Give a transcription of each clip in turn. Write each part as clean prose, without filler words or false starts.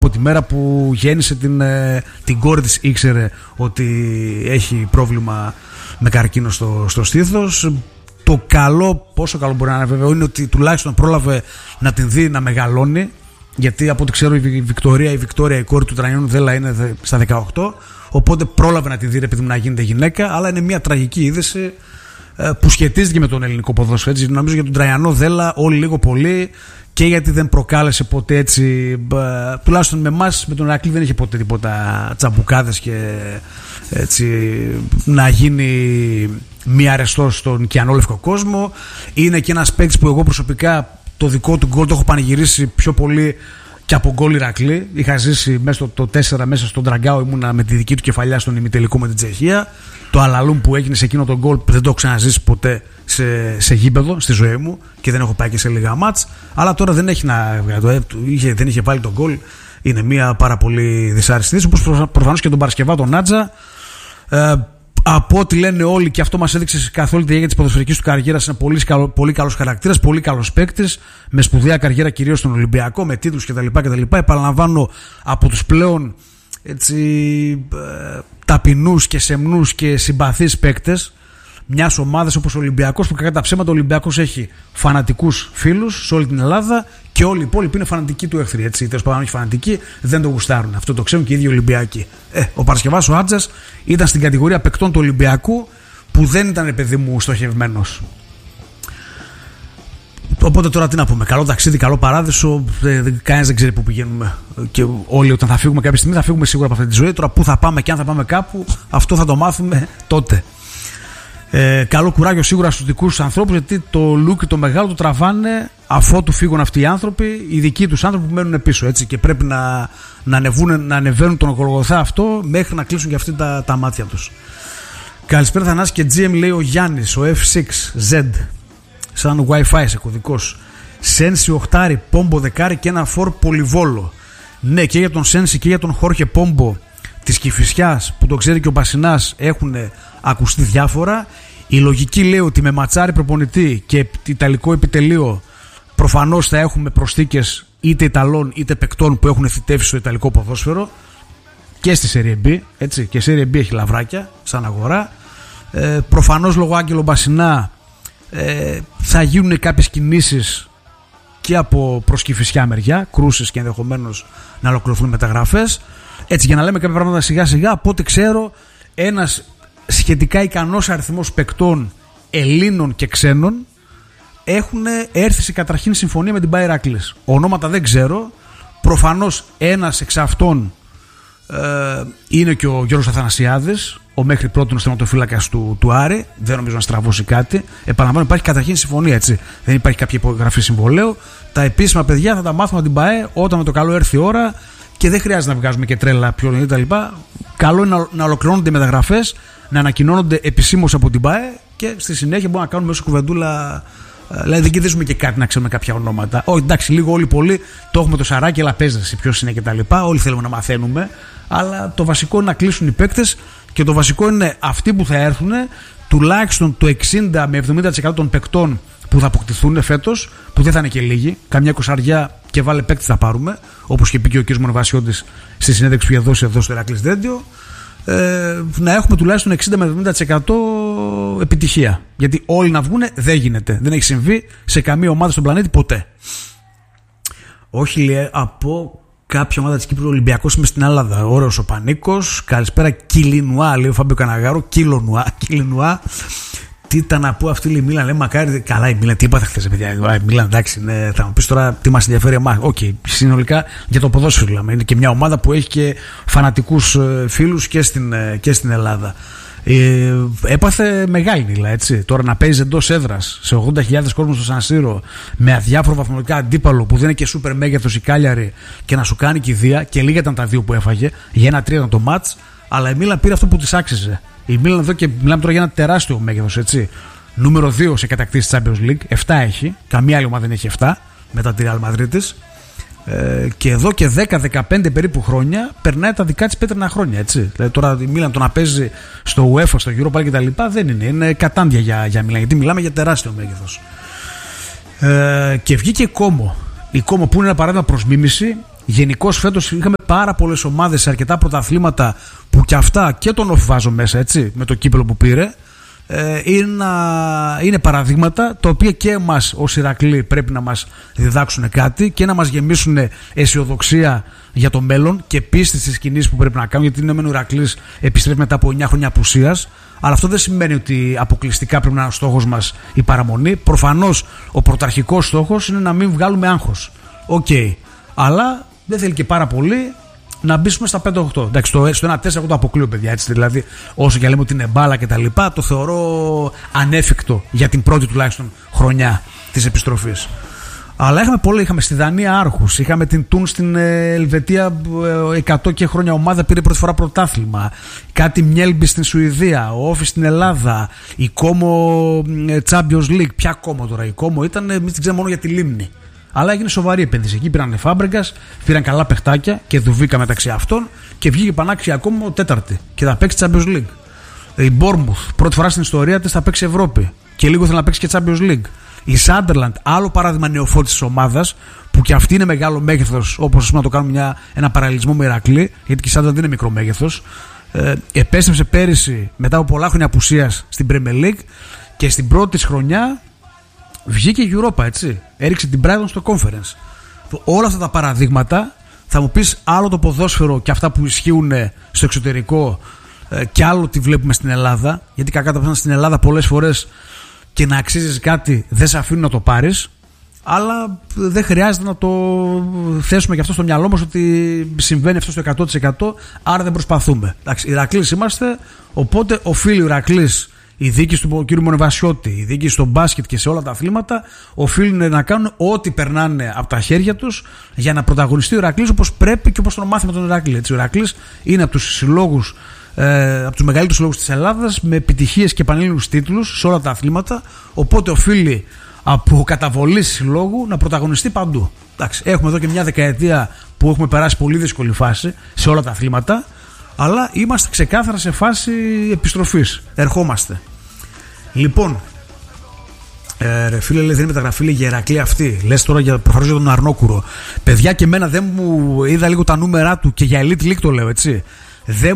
από τη μέρα που γέννησε την κόρη της ήξερε ότι έχει πρόβλημα με καρκίνο στο στήθος. Το καλό, πόσο καλό μπορεί να είναι βέβαια, είναι ότι τουλάχιστον πρόλαβε να την δει να μεγαλώνει, γιατί από ό,τι ξέρω η Βικτόρια, η κόρη του Τραϊανού Δέλα, είναι στα 18, οπότε πρόλαβε να την δει επειδή να γίνεται γυναίκα. Αλλά είναι μια τραγική είδηση που σχετίζεται με τον ελληνικό ποδόσφαιρο. Έτσι, νομίζω για τον Τραϊανό Δέλα όλοι λίγο πολύ, και γιατί δεν προκάλεσε ποτέ έτσι, τουλάχιστον με εμάς, με τον Ηρακλή δεν είχε ποτέ τίποτα τσαμπουκάδες και έτσι να γίνει μη αρεστός στον κιανόλευκο κόσμο. Είναι και ένας παίκτης που εγώ προσωπικά το δικό του γκολ το έχω πανηγυρίσει πιο πολύ και από γκολ Ηρακλή. Είχα ζήσει μέσα το 4 μέσα στον Τραγκάο, ήμουνα με τη δική του κεφαλιά στον ημιτελικό με την Τσεχία. Το αλαλούμ που έγινε σε εκείνο τον γκολ δεν το έχω ξαναζήσει ποτέ σε γήπεδο στη ζωή μου, και δεν έχω πάει και σε λίγα μάτς. Αλλά τώρα δεν έχει δεν είχε βάλει τον γκολ. Είναι μια πάρα πολύ δυσάρεστη είδηση, όπως προφανώς και τον Παρασκευά τον Νάτζα. Από ό,τι λένε όλοι, και αυτό μας έδειξε καθ' όλη τη διάρκεια της ποδοσφαιρικής του καριέρας, είναι πολύ καλός χαρακτήρας, πολύ καλός παίκτης, με σπουδαία καριέρα κυρίως στον Ολυμπιακό, με τίτλους κτλ. Επαναλαμβάνω, από τους πλέον έτσι, ταπεινούς και σεμνούς και συμπαθείς παίκτες μιας ομάδας όπως ο Ολυμπιακός, που κατά ψέματα ο Ολυμπιακός έχει φανατικούς φίλους σε όλη την Ελλάδα, και όλοι οι υπόλοιποι είναι φανατικοί του εχθροί. Έτσι, τέλος πάντων, όχι φανατικοί, δεν το γουστάρουν. Αυτό το ξέρουν και οι ίδιοι Ολυμπιακοί. Ο Παρασκευάς ο Άτζας ήταν στην κατηγορία παικτών του Ολυμπιακού, που δεν ήταν, παιδί μου, στοχευμένος. Οπότε τώρα τι να πούμε, καλό ταξίδι, καλό παράδεισο. Κανένας δεν ξέρει πού πηγαίνουμε. Και όλοι, όταν θα φύγουμε κάποια στιγμή, θα φύγουμε σίγουρα από αυτή τη ζωή. Τώρα πού θα πάμε και αν θα πάμε κάπου, αυτό θα το μάθουμε τότε. Καλό κουράγιο σίγουρα στους δικούς τους ανθρώπους, γιατί το Λούκι το μεγάλο το τραβάνε αφότου φύγουν αυτοί οι άνθρωποι, οι δικοί τους άνθρωποι που μένουν πίσω, έτσι, και πρέπει να ανεβαίνουν τον Γολγοθά αυτό μέχρι να κλείσουν και αυτοί τα μάτια τους. Καλησπέρα Θανάση και GM, λέει ο Γιάννης, ο F6Z, σαν Wi-Fi σε κωδικός. Σένσι οχτάρι, Πόμπο δεκάρι και ένα φορ πολυβόλο. Ναι, και για τον Σένσι και για τον Χόρχε Πόμπο της Κηφισιάς, που το ξέρει και ο Μπασινάς, έχουν ακουστεί διάφορα. Η λογική λέει ότι με ματσάρι προπονητή και ιταλικό επιτελείο προφανώς θα έχουμε προσθήκες είτε Ιταλών είτε παικτών που έχουν θητεύσει στο ιταλικό ποδόσφαιρο και στη Serie B, έτσι, και η Serie B έχει λαβράκια σαν αγορά. Προφανώς λόγω Άγγελο Μπασινά θα γίνουν κάποιες κινήσεις και από προς Κηφισιά μεριά, κρούσεις και ενδεχομένως να ολοκληρωθούν μεταγραφές. Έτσι, για να λέμε κάποια πράγματα σιγά σιγά, από ό,τι ξέρω, ένας σχετικά ικανός αριθμός παικτών Ελλήνων και ξένων έχουν έρθει σε καταρχήν συμφωνία με την Bayer Ηράκλης. Ονόματα δεν ξέρω. Προφανώς ένας εξ αυτών είναι και ο Γιώργος Αθανασιάδης, ο μέχρι πρώτον θεματοφύλακας του Άρη. Δεν νομίζω να στραβώσει κάτι. Επαναλαμβάνω, υπάρχει καταρχήν συμφωνία, έτσι. Δεν υπάρχει κάποια υπογραφή συμβολέου. Τα επίσημα παιδιά θα τα μάθουμε από την ΠΑΕ όταν με το καλό έρθει η ώρα, και δεν χρειάζεται να βγάζουμε και τρέλα ποιον είναι κτλ. Καλό είναι να ολοκληρώνονται οι μεταγραφές, να ανακοινώνονται επισήμως από την ΠΑΕ, και στη συνέχεια μπορούμε να κάνουμε όσο κουβεντούλα. Δηλαδή δεν κερδίζουμε και κάτι να ξέρουμε κάποια ονόματα. Όχι, εντάξει, λίγο όλοι πολύ το έχουμε το σαράκι, αλλά παίζεσαι ποιος είναι κτλ. Όλοι θέλουμε να μαθαίνουμε. Αλλά το βασικό είναι να κλείσουν οι παίκτες, και το βασικό είναι αυτοί που θα έρθουν, τουλάχιστον το 60 με 70% των παικτών που θα αποκτηθούν φέτος, που δεν θα είναι και λίγοι, καμιά 20 και βάλε παίκτες θα πάρουμε, όπως και πει και ο κ. Μονοβασιώτης στη συνέντευξη που είχε δώσει εδώ στο Ηρακλής Radio, να έχουμε τουλάχιστον 60 με 70% επιτυχία. Γιατί όλοι να βγούνε δεν γίνεται. Δεν έχει συμβεί σε καμία ομάδα στον πλανήτη ποτέ. Όχι, λέει, από κάποια ομάδα της Κύπρου, Ολυμπιακός είμαι στην Ελλάδα. Ωραίος ο Πανίκος. Καλησπέρα Κιλινουά, λέει ο Φάμπιο Καναγάρου. Κιλινουά. Τι ήταν να πω αυτή η Μίλαν, λέει, μακάρι. Καλά η Μίλαν, τι είπατε χθες, παιδιά. Η Μίλαν, εντάξει, ναι, θα μου πεις τώρα τι μας ενδιαφέρει εμάς. Οκ, συνολικά για το ποδόσφαιρο λέμε. Είναι και μια ομάδα που έχει και φανατικούς φίλους και στην Ελλάδα. Έπαθε μεγάλη νύλα, έτσι. Τώρα να παίζει εντός έδρας σε 80.000 κόσμο στο Σαν Σύρο, με αδιάφορο βαθμολογικά αντίπαλο που δεν είναι και σούπερ μέγεθος η Κάλιαρη, και να σου κάνει κηδεία, και λίγα ήταν τα δύο που έφαγε, για 1-3 ήταν το μάτς, αλλά η Μίλαν πήρε αυτό που της άξιζε. Η Μίλαν εδώ, και μιλάμε τώρα για ένα τεράστιο μέγεθος, έτσι. Νούμερο 2 σε κατακτήσεις Champions League, 7 έχει, καμία άλλη ομάδα δεν έχει 7 μετά τη Real Madrid της. Και εδώ και 10-15 περίπου χρόνια περνάει τα δικά της πέτρινα χρόνια, έτσι. Δηλαδή τώρα η Μίλαν το να παίζει στο UEFA, στο Europa και τα λοιπά δεν είναι κατάντια για Μίλαν, γιατί μιλάμε για τεράστιο μέγεθος. Και βγήκε η Κόμο που είναι ένα παράδειγμα προς μίμηση, Γενικώς φέτος είχαμε πάρα πολλές ομάδες σε αρκετά πρωταθλήματα που και αυτά και τον Όφη βάζω μέσα, έτσι, με το κύπελο που πήρε. Είναι παραδείγματα τα οποία και εμάς ως Ηρακλή πρέπει να μας διδάξουν κάτι και να μας γεμίσουν αισιοδοξία για το μέλλον και πίστη στις κινήσεις που πρέπει να κάνουμε, γιατί είναι μεν ο Ηρακλής επιστρέφει μετά από 9 χρόνια απουσίας, αλλά αυτό δεν σημαίνει ότι αποκλειστικά πρέπει να είναι ο στόχος μας η παραμονή. Προφανώς ο πρωταρχικός στόχος είναι να μην βγάλουμε άγχος. Αλλά δεν θέλει και πάρα πολύ να μπήσουμε στα 5-8. Εντάξει, στο 1-4 εγώ το αποκλείω, παιδιά. Έτσι, δηλαδή, όσο και λέμε ότι είναι μπάλα και τα λοιπά, το θεωρώ ανέφικτο για την πρώτη τουλάχιστον χρονιά της επιστροφής. Αλλά είχαμε στη Δανία άρχους, είχαμε την Τούν στην Ελβετία 100 και χρόνια ομάδα, πήρε πρώτη φορά πρωτάθλημα. Κάτι Μιέλμπι στην Σουηδία, ο Όφη στην Ελλάδα, η Κόμο Champions League. Ποια Κόμο τώρα, η Κόμο ήταν, εμείς την ξέραμε μόνο για τη Λίμνη. Αλλά έγινε σοβαρή επένδυση. Εκεί πήραν Φάμπρεγκας, πήραν καλά παιχτάκια και Δουβίκα μεταξύ αυτών και βγήκε πανάξια ακόμα τέταρτη και θα παίξει Champions League. Η Bournemouth, πρώτη φορά στην ιστορία της θα παίξει Ευρώπη και λίγο θέλει να παίξει και Champions League. Η Sunderland, άλλο παράδειγμα νεοφώτης της ομάδας που και αυτή είναι μεγάλο μέγεθος, όπως να το κάνουμε ένα παραλληλισμό με Ηρακλή, γιατί και η Sunderland δεν είναι μικρό μέγεθος. Επέστρεψε πέρυσι μετά από πολλά χρόνια απουσίας στην Premier League και στην πρώτη της χρονιά βγήκε η Europa, έτσι. Έριξε την Brighton στο Conference. Όλα αυτά τα παραδείγματα θα μου πεις άλλο το ποδόσφαιρο και αυτά που ισχύουν στο εξωτερικό και άλλο τι βλέπουμε στην Ελλάδα. Γιατί κακά τα στην Ελλάδα πολλές φορές και να αξίζεις κάτι δεν σε αφήνουν να το πάρεις. Αλλά δεν χρειάζεται να το θέσουμε και αυτό στο μυαλό μας ότι συμβαίνει αυτό στο 100%. Άρα δεν προσπαθούμε. Ηρακλής είμαστε, οπότε οφείλει ο Ηρακλής, η διοίκηση του κ. Μονεβασιώτη, η διοίκηση στο μπάσκετ και σε όλα τα αθλήματα οφείλουν να κάνουν ό,τι περνάνε από τα χέρια τους για να πρωταγωνιστεί ο Ηρακλής όπως πρέπει και όπως το μάθημα τον Ηρακλή. Έτσι, ο Ηρακλής είναι από τους συλλόγους, από τους μεγαλύτερους συλλόγους της Ελλάδας με επιτυχίες και επανείληνους τίτλους σε όλα τα αθλήματα. Οπότε οφείλει από καταβολή συλλόγου να πρωταγωνιστεί παντού. Εντάξει, έχουμε εδώ και μια δεκαετία που έχουμε περάσει πολύ δύσκολη φάση σε όλα τα αθλήματα. Αλλά είμαστε ξεκάθαρα σε φάση επιστροφής. Ερχόμαστε. Λοιπόν, ρε φίλε, λέει, δεν είναι μεταγραφή, λέει, για Ηρακλή αυτή. Λες τώρα προφανώς για τον Αρνόκουρο. Παιδιά, και εμένα δεν μου είδα λίγο τα νούμερα του και για Elite League το λέω, έτσι. Δεν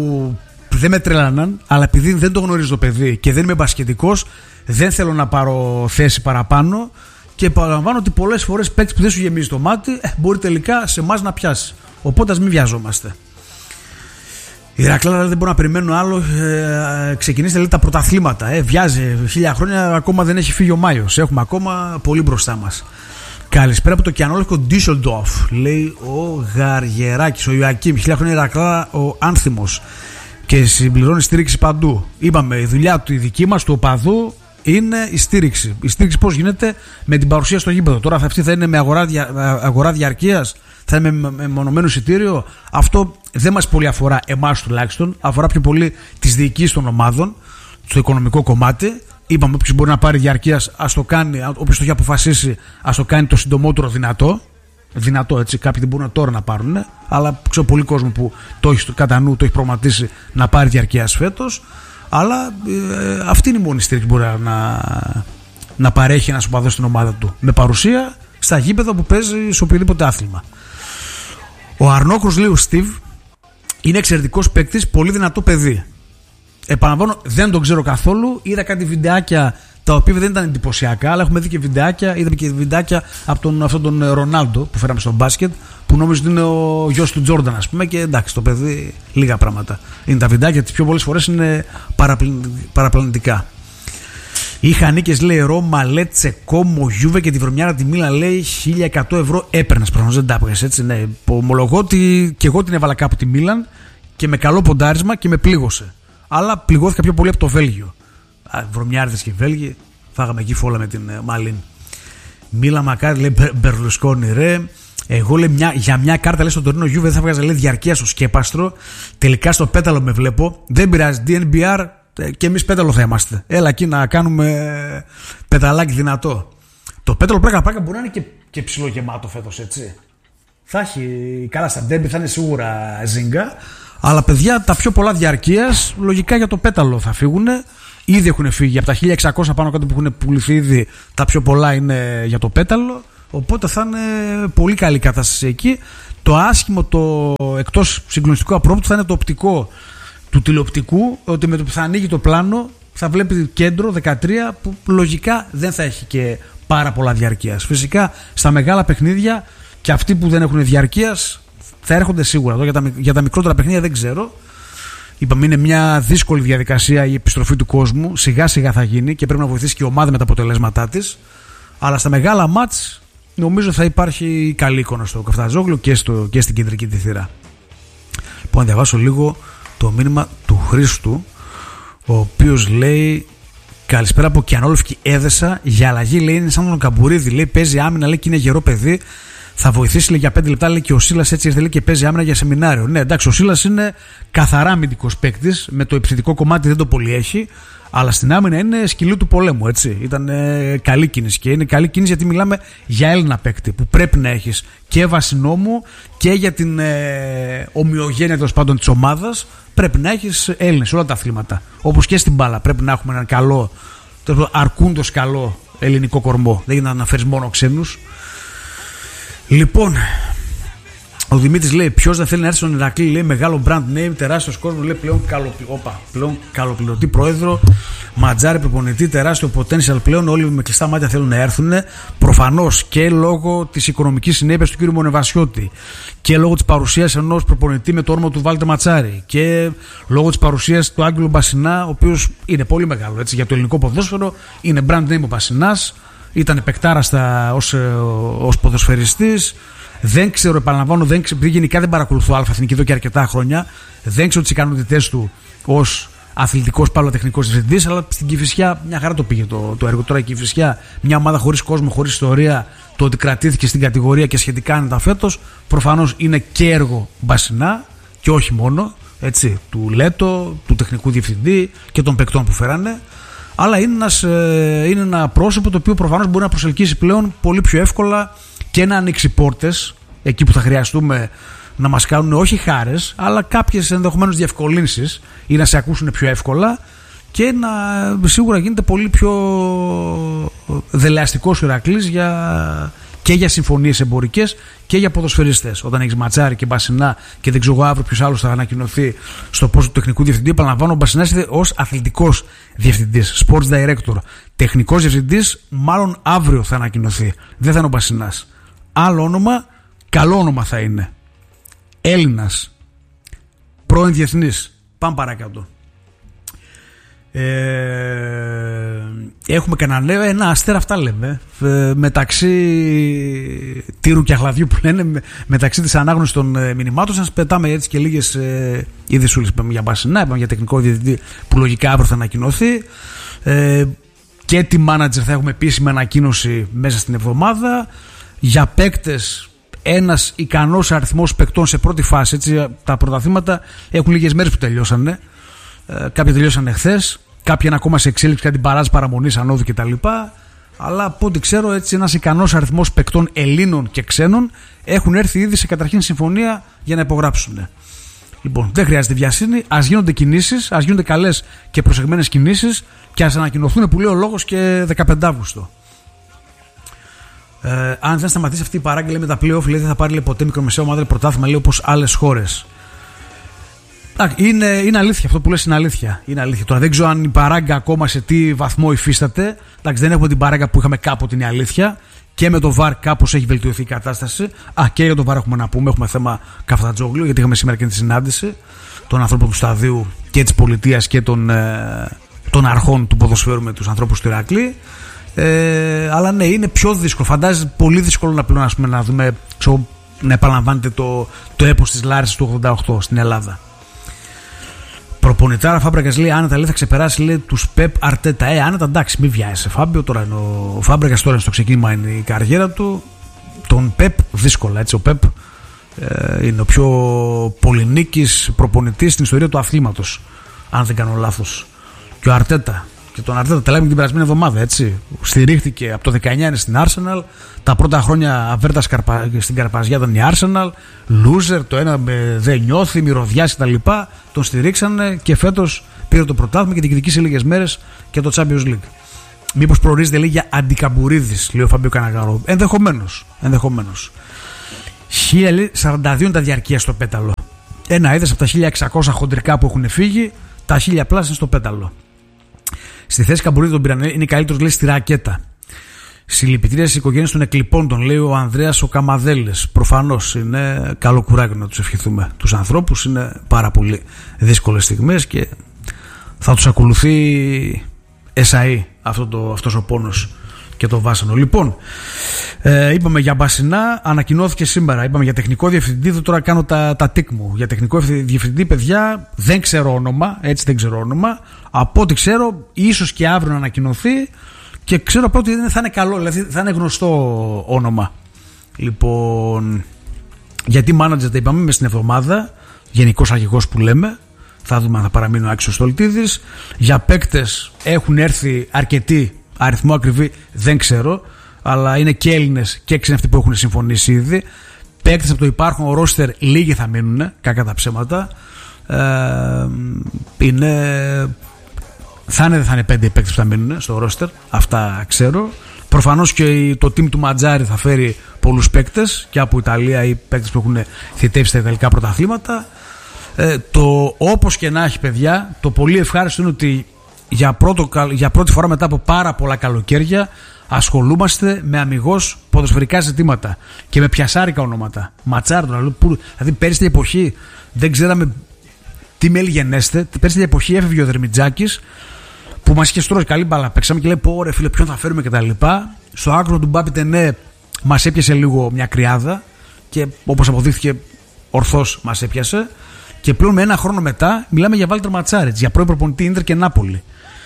με τρέλαναν, αλλά επειδή δεν το γνωρίζω το παιδί και δεν είμαι μπασκετικός, δεν θέλω να πάρω θέση παραπάνω και επαναλαμβάνω ότι πολλές φορές παίκτης που δεν σου γεμίζει το μάτι μπορεί τελικά σε εμάς να πιάσει. Οπότε ας μην βιαζόμαστε. Η Ηρακλή δεν μπορεί να περιμένουν άλλο. Ξεκινήστε, λέει, τα πρωταθλήματα. Βιάζει 1000 χρόνια, ακόμα δεν έχει φύγει ο Μάιος. Έχουμε ακόμα πολύ μπροστά μας. Καλησπέρα από το κιανόλευκο Ντίσσελντορφ, λέει ο Γαργεράκης, ο Ιωακίμ. 1000 χρόνια Ηρακλή, ο άνθιμος. Και συμπληρώνει στήριξη παντού. Είπαμε, η δουλειά του, η δική μας, του οπαδού, είναι η στήριξη. Η στήριξη πώς γίνεται? Με την παρουσία στο γήπεδο. Τώρα αυτή θα είναι με αγορά διαρκείας, θα είναι με μονομένο εισιτήριο. Αυτό δεν μας πολύ αφορά εμάς τουλάχιστον. Αφορά πιο πολύ τις διοικήσεις των ομάδων, στο οικονομικό κομμάτι. Είπαμε, όποιος μπορεί να πάρει διαρκείας, ας το κάνει. Όποιος το έχει αποφασίσει, ας το κάνει το συντομότερο δυνατό. Δυνατό, έτσι. Κάποιοι δεν μπορούν τώρα να πάρουν, αλλά ξέρω πολύ κόσμο που το έχει κατά νου, το έχει προγραμματίσει να πάρει διαρκείας φέτος. Αλλά αυτή είναι η μόνη στήριξη που μπορεί να παρέχει ένας οπαδός στην ομάδα του. Με παρουσία στα γήπεδα που παίζει σε οποιοδήποτε άθλημα. Ο Αρνόκρος, λέει ο Στίβ, είναι εξαιρετικός παίκτης, πολύ δυνατό παιδί. Επαναλαμβάνω, δεν τον ξέρω καθόλου. Είδα κάτι βιντεάκια τα οποία δεν ήταν εντυπωσιακά, αλλά έχουμε δει και βιντεάκια. Είδαμε και βιντεάκια από αυτόν τον Ρονάλντο που φέραμε στο μπάσκετ, που νόμιζε ότι είναι ο γιος του Τζόρνταν, ας πούμε. Και εντάξει, το παιδί λίγα πράγματα. Είναι τα βιντεάκια, τις πιο πολλές φορές είναι παραπλανητικά. Είχα νίκες, λέει, Ρώμα, Λέτσε, Κόμο, Γιούβε και τη βρωμιάρα τη Μίλαν, λέει, 1100 ευρώ έπαιρνες. Προφανώς δεν τα έπαιρνες, έτσι. Ναι. Ομολογώ ότι και εγώ την έβαλα κάπου τη Μίλαν και με καλό ποντάρισμα και με πλήγωσε. Αλλά πληγώθηκα πιο πολύ από το Βέλγιο. Βρωμιάριδες και Βέλγοι, φάγαμε εκεί φόλα με την Μαλίν. Μίλα μακάρι, λέει, Μπερλουσκόνη, ρε. Εγώ, λέει, για μια κάρτα, λέει, στο Τωρίνο Γιούβε δεν θα βγάζα, λέει, διαρκεία στο σκέπαστρο. Τελικά στο πέταλο με βλέπω. Δεν πειράζει, DNBR και εμείς πέταλο θα είμαστε. Έλα εκεί να κάνουμε πεταλάκι δυνατό. Το πέταλο πράγμα μπορεί να είναι και ψηλό γεμάτο φέτος, έτσι. Θα έχει, καλά στα ντέρμπι θα είναι σίγουρα ζίγκα. Αλλά παιδιά, τα πιο πολλά διαρκείας λογικά για το πέταλο θα φύγουν. Ήδη έχουν φύγει από τα 1600 πάνω κάτω που έχουν πουληθεί ήδη. Τα πιο πολλά είναι για το πέταλο. Οπότε θα είναι πολύ καλή κατάσταση εκεί. Το άσχημο, το εκτός συγκλονιστικού απρόπτου θα είναι το οπτικό του τηλεοπτικού, ότι με το που θα ανοίγει το πλάνο θα βλέπει κέντρο 13 που λογικά δεν θα έχει και πάρα πολλά διαρκείας. Φυσικά στα μεγάλα παιχνίδια και αυτοί που δεν έχουν διαρκείας θα έρχονται σίγουρα. Εδώ για τα μικρότερα παιχνίδια δεν ξέρω. Είπαμε, είναι μια δύσκολη διαδικασία η επιστροφή του κόσμου. Σιγά σιγά θα γίνει και πρέπει να βοηθήσει και η ομάδα με τα αποτελέσματά της. Αλλά στα μεγάλα μάτς νομίζω θα υπάρχει καλή εικόνα στο Καφτατζόγλου και στην κεντρική τη θύρα. Λοιπόν, να διαβάσω λίγο το μήνυμα του Χρήστου, ο οποίος λέει: καλησπέρα από Κιανόλευκη Έδεσα. Για αλλαγή, λέει, είναι σαν τον Καμπουρίδη. Λέει, παίζει άμυνα, λέει, και είναι γερό παιδί. Θα βοηθήσει, λέει, για 5 λεπτά, λέει, και ο Σίλας έτσι ήρθε, λέει, και παίζει άμυνα για σεμινάριο. Ναι, εντάξει, ο Σίλας είναι καθαρά αμυντικός παίκτης. Με το επιθετικό κομμάτι δεν το πολύ έχει. Αλλά στην άμυνα είναι σκυλού του πολέμου, έτσι. Ήταν καλή κίνηση. Και είναι καλή κίνηση γιατί μιλάμε για Έλληνα παίκτη που πρέπει να έχεις και βασινόμου και για την ομοιογένεια τέλος πάντων της ομάδας. Πρέπει να έχεις Έλληνες σε όλα τα αθλήματα. Όπως και στην μπάλα πρέπει να έχουμε έναν καλό, αρκούντος καλό ελληνικό κορμό. Δεν γίνεται να αναφέρεις μόνο ξένους. Λοιπόν, ο Δημήτρης λέει: ποιος δεν θέλει να έρθει στον Ηρακλή, λέει, μεγάλο brand name, τεράστιος κόσμος, λέει, πλέον καλοπληρωτή πρόεδρο, ματζάρι προπονητή, τεράστιο potential πλέον. Όλοι με κλειστά μάτια θέλουν να έρθουν. Προφανώς και λόγω της οικονομικής συνέπειας του κ. Μονεβασιώτη και λόγω της παρουσίας ενός προπονητή με το όνομα του Βάλτερ Ματσάρη και λόγω της παρουσίας του Άγγελου Μπασινά, ο οποίος είναι πολύ μεγάλο, έτσι, για το ελληνικό ποδόσφαιρο. Είναι brand name ο Μπασινάς, ήταν επεκτάρας ως ποδοσφαιριστής. Δεν ξέρω, επαναλαμβάνω, επειδή γενικά δεν παρακολουθώ Αλφα-Εθνική εδώ και αρκετά χρόνια. Δεν ξέρω τις ικανότητές του ως αθλητικός παλαιοτεχνικός διευθυντής, αλλά στην Κηφισιά μια χαρά το πήγε το έργο. Τώρα η Κηφισιά, μια ομάδα χωρίς κόσμο, χωρίς ιστορία, το ότι κρατήθηκε στην κατηγορία και σχετικά άνετα φέτος, προφανώς είναι και έργο Μπασινά και όχι μόνο, έτσι, του Λέτο, του τεχνικού διευθυντή και των παικτών που φέρανε. Αλλά είναι ένα πρόσωπο το οποίο προφανώς μπορεί να προσελκύσει πλέον πολύ πιο εύκολα και να ανοίξει πόρτες εκεί που θα χρειαστούμε να μας κάνουν όχι χάρες, αλλά κάποιες ενδεχομένως διευκολύνσεις ή να σε ακούσουν πιο εύκολα και να σίγουρα γίνεται πολύ πιο δελεαστικός ο Ηρακλής και για συμφωνίες εμπορικές και για ποδοσφαιριστές. Όταν έχεις Ματσάρι και Μπασινά και δεν ξέρω αύριο ποιος άλλος θα ανακοινωθεί στο πόστο του τεχνικού διευθυντή, επαναλαμβάνω, ο Μπασινάς είναι ως αθλητικός διευθυντής, sports director. Τεχνικός διευθυντής, μάλλον αύριο θα ανακοινωθεί. Δεν θα είναι ο Μπασινάς. Άλλο όνομα, καλό όνομα θα είναι. Έλληνας. Πρώην διεθνής. Πάμε παρακάτω. Έχουμε κανένα ένα Αστέρα, αυτά λέμε, μεταξύ τύρου και αχλαδιού που λένε, μεταξύ της ανάγνωσης των μηνυμάτων. Σας πετάμε έτσι και λίγες ειδησούλες. Είπαμε για Μπασινά, είπαμε για τεχνικό διευθυντή που λογικά αύριο θα ανακοινωθεί, και τη manager θα έχουμε επίσημη ανακοίνωση μέσα στην εβδομάδα. Για παίκτες, ένας ικανός αριθμός παικτών σε πρώτη φάση, έτσι. Τα πρωταθλήματα έχουν λίγες μέρες που τελειώσανε. Κάποια τελειώσανε χθες, κάποια είναι ακόμα σε εξέλιξη, κάτι παράζ παραμονής, ανόδου κτλ. Αλλά από ό,τι ξέρω, έτσι, ένας ικανός αριθμός παικτών Ελλήνων και ξένων έχουν έρθει ήδη σε καταρχήν συμφωνία για να υπογράψουν. Λοιπόν, δεν χρειάζεται βιασύνη, ας γίνονται κινήσεις, ας γίνονται καλές και προσεγμένες κινήσεις και ας ανακοινωθούν, που λέει ο λόγος, και 15 Αύγουστο. Αν δεν σταματήσει αυτή η παράγκα, λέει, με τα play-off, λέει, δεν θα πάρει, λέει, ποτέ μικρομεσαία ομάδα πρωτάθλημα, λέει, όπως άλλες χώρες. Είναι αλήθεια, αυτό που λες είναι αλήθεια. Είναι αλήθεια. Τώρα δεν ξέρω αν η παράγκα ακόμα σε τι βαθμό υφίσταται. Εντάξει, δεν έχουμε την παράγκα που είχαμε κάποτε, είναι αλήθεια. Και με το VAR κάπως έχει βελτιωθεί η κατάσταση. Και για το VAR έχουμε να πούμε. Έχουμε θέμα Καφτατζόγλου, γιατί είχαμε σήμερα και τη συνάντηση των ανθρώπων του σταδίου και της πολιτείας και των αρχών του ποδοσφαίρου με τους ανθρώπους του Ηρακλή. Αλλά ναι, είναι πιο δύσκολο. Φαντάζεσαι πολύ δύσκολο να πλέον, να δούμε, να επαναλαμβάνεται το έπος της Λάρισσας του 88 στην Ελλάδα. Προπονητάρα Φάμπρεγκας, λέει, άνετα, λέει, θα ξεπεράσει, λέει, τους Πεπ Αρτέτα. Άνετα, εντάξει, μην βιάζεσαι, Φάμπιο. Τώρα είναι ο Φάμπρεγκας, τώρα στο ξεκίνημα είναι η καριέρα του. Τον Πεπ δύσκολα, έτσι. Ο Πεπ είναι ο πιο πολυνίκης προπονητής στην ιστορία του αθλήματος, αν δεν κάνω λάθος. Και ο Αρτέτα. Και τον Αρτέτα τα λέμε την περασμένη εβδομάδα, έτσι. Στηρίχθηκε από το 19, είναι στην Arsenal. Τα πρώτα χρόνια αβέρτα στην Καρπαζιά ήταν η Arsenal. Loser, το ένα δεν νιώθει, μυρωδιάς κτλ. Τον στηρίξανε και φέτος πήρε το πρωτάθλημα και διεκδικήσει λίγες μέρες και το Champions League. Μήπως προορίζεται, λέει, για αντικαμπουρίδης, λέει ο Φάμπιο Καναγαρό. Ενδεχομένως. 1042 είναι τα διαρκεία στο πέταλο. Ένα είδες από τα 1600 χοντρικά που έχουν φύγει, τα 1000 πλάσια είναι στο πέταλο. Στη θέση Καμπουρίδη τον πήραν, είναι καλύτερος, λέει, στη ρακέτα. Συλληπιτήρια στις οικογένειες των εκλειπώντων, λέει ο Ανδρέας ο Καμαδέλης. Προφανώς είναι καλό κουράγιο να τους ευχηθούμε. Τους ανθρώπους είναι πάρα πολύ δύσκολες στιγμές και θα τους ακολουθεί εσαΐ αυτός ο πόνος και το βάσανο. Λοιπόν, είπαμε για Μπασινά, ανακοινώθηκε σήμερα. Είπαμε για τεχνικό διευθυντή, τώρα κάνω τα τικ μου. Για τεχνικό διευθυντή, παιδιά, δεν ξέρω όνομα, Από ό,τι ξέρω, ίσως και αύριο να ανακοινωθεί. Και ξέρω από ότι θα είναι καλό, δηλαδή θα είναι γνωστό όνομα. Λοιπόν, γιατί manager τα είπαμε μες στην εβδομάδα, γενικός αρχηγός που λέμε, θα δούμε αν θα παραμείνει ο Άκης Στολτίδης. Για παίκτες έχουν έρθει αρκετοί, αριθμό ακριβή δεν ξέρω, αλλά είναι και Έλληνες και ξένοι αυτοί που έχουν συμφωνήσει ήδη. Παίκτες από το υπάρχον ρόστερ λίγοι θα μείνουν, κακά τα ψέματα. Θα είναι 5 παίκτες που θα μείνουν στο ρόστερ, αυτά ξέρω. Προφανώς και το team του Ματζάρη θα φέρει πολλούς παίκτες και από Ιταλία ή παίκτες που έχουν θητεύσει στα ιταλικά πρωταθλήματα. Όπως και να έχει, παιδιά, το πολύ ευχάριστο είναι ότι για πρώτη φορά μετά από πάρα πολλά καλοκαίρια ασχολούμαστε με αμιγώς ποδοσφαιρικά ζητήματα και με πιασάρικα ονόματα. Ματζάρι, δηλαδή πέρυσι την εποχή δεν ξέραμε τι μέλη γενέστε. Πέρυσι την εποχή έφευγε ο Δερμιτζάκης που μας είχε στρώσει καλή μπάλα. Παίξαμε και λέει: πω ρε φίλε, ποιον θα φέρουμε κτλ. Στο άκρο του Μπάπη Τενέ μας έπιασε λίγο μια κρυάδα και όπως αποδείχθηκε ορθώς μας έπιασε. Και πλέον με ένα χρόνο μετά μιλάμε για Βάλτερ Ματσάριτς, για πρώην προπονητή Ίντερ και Νάπολη.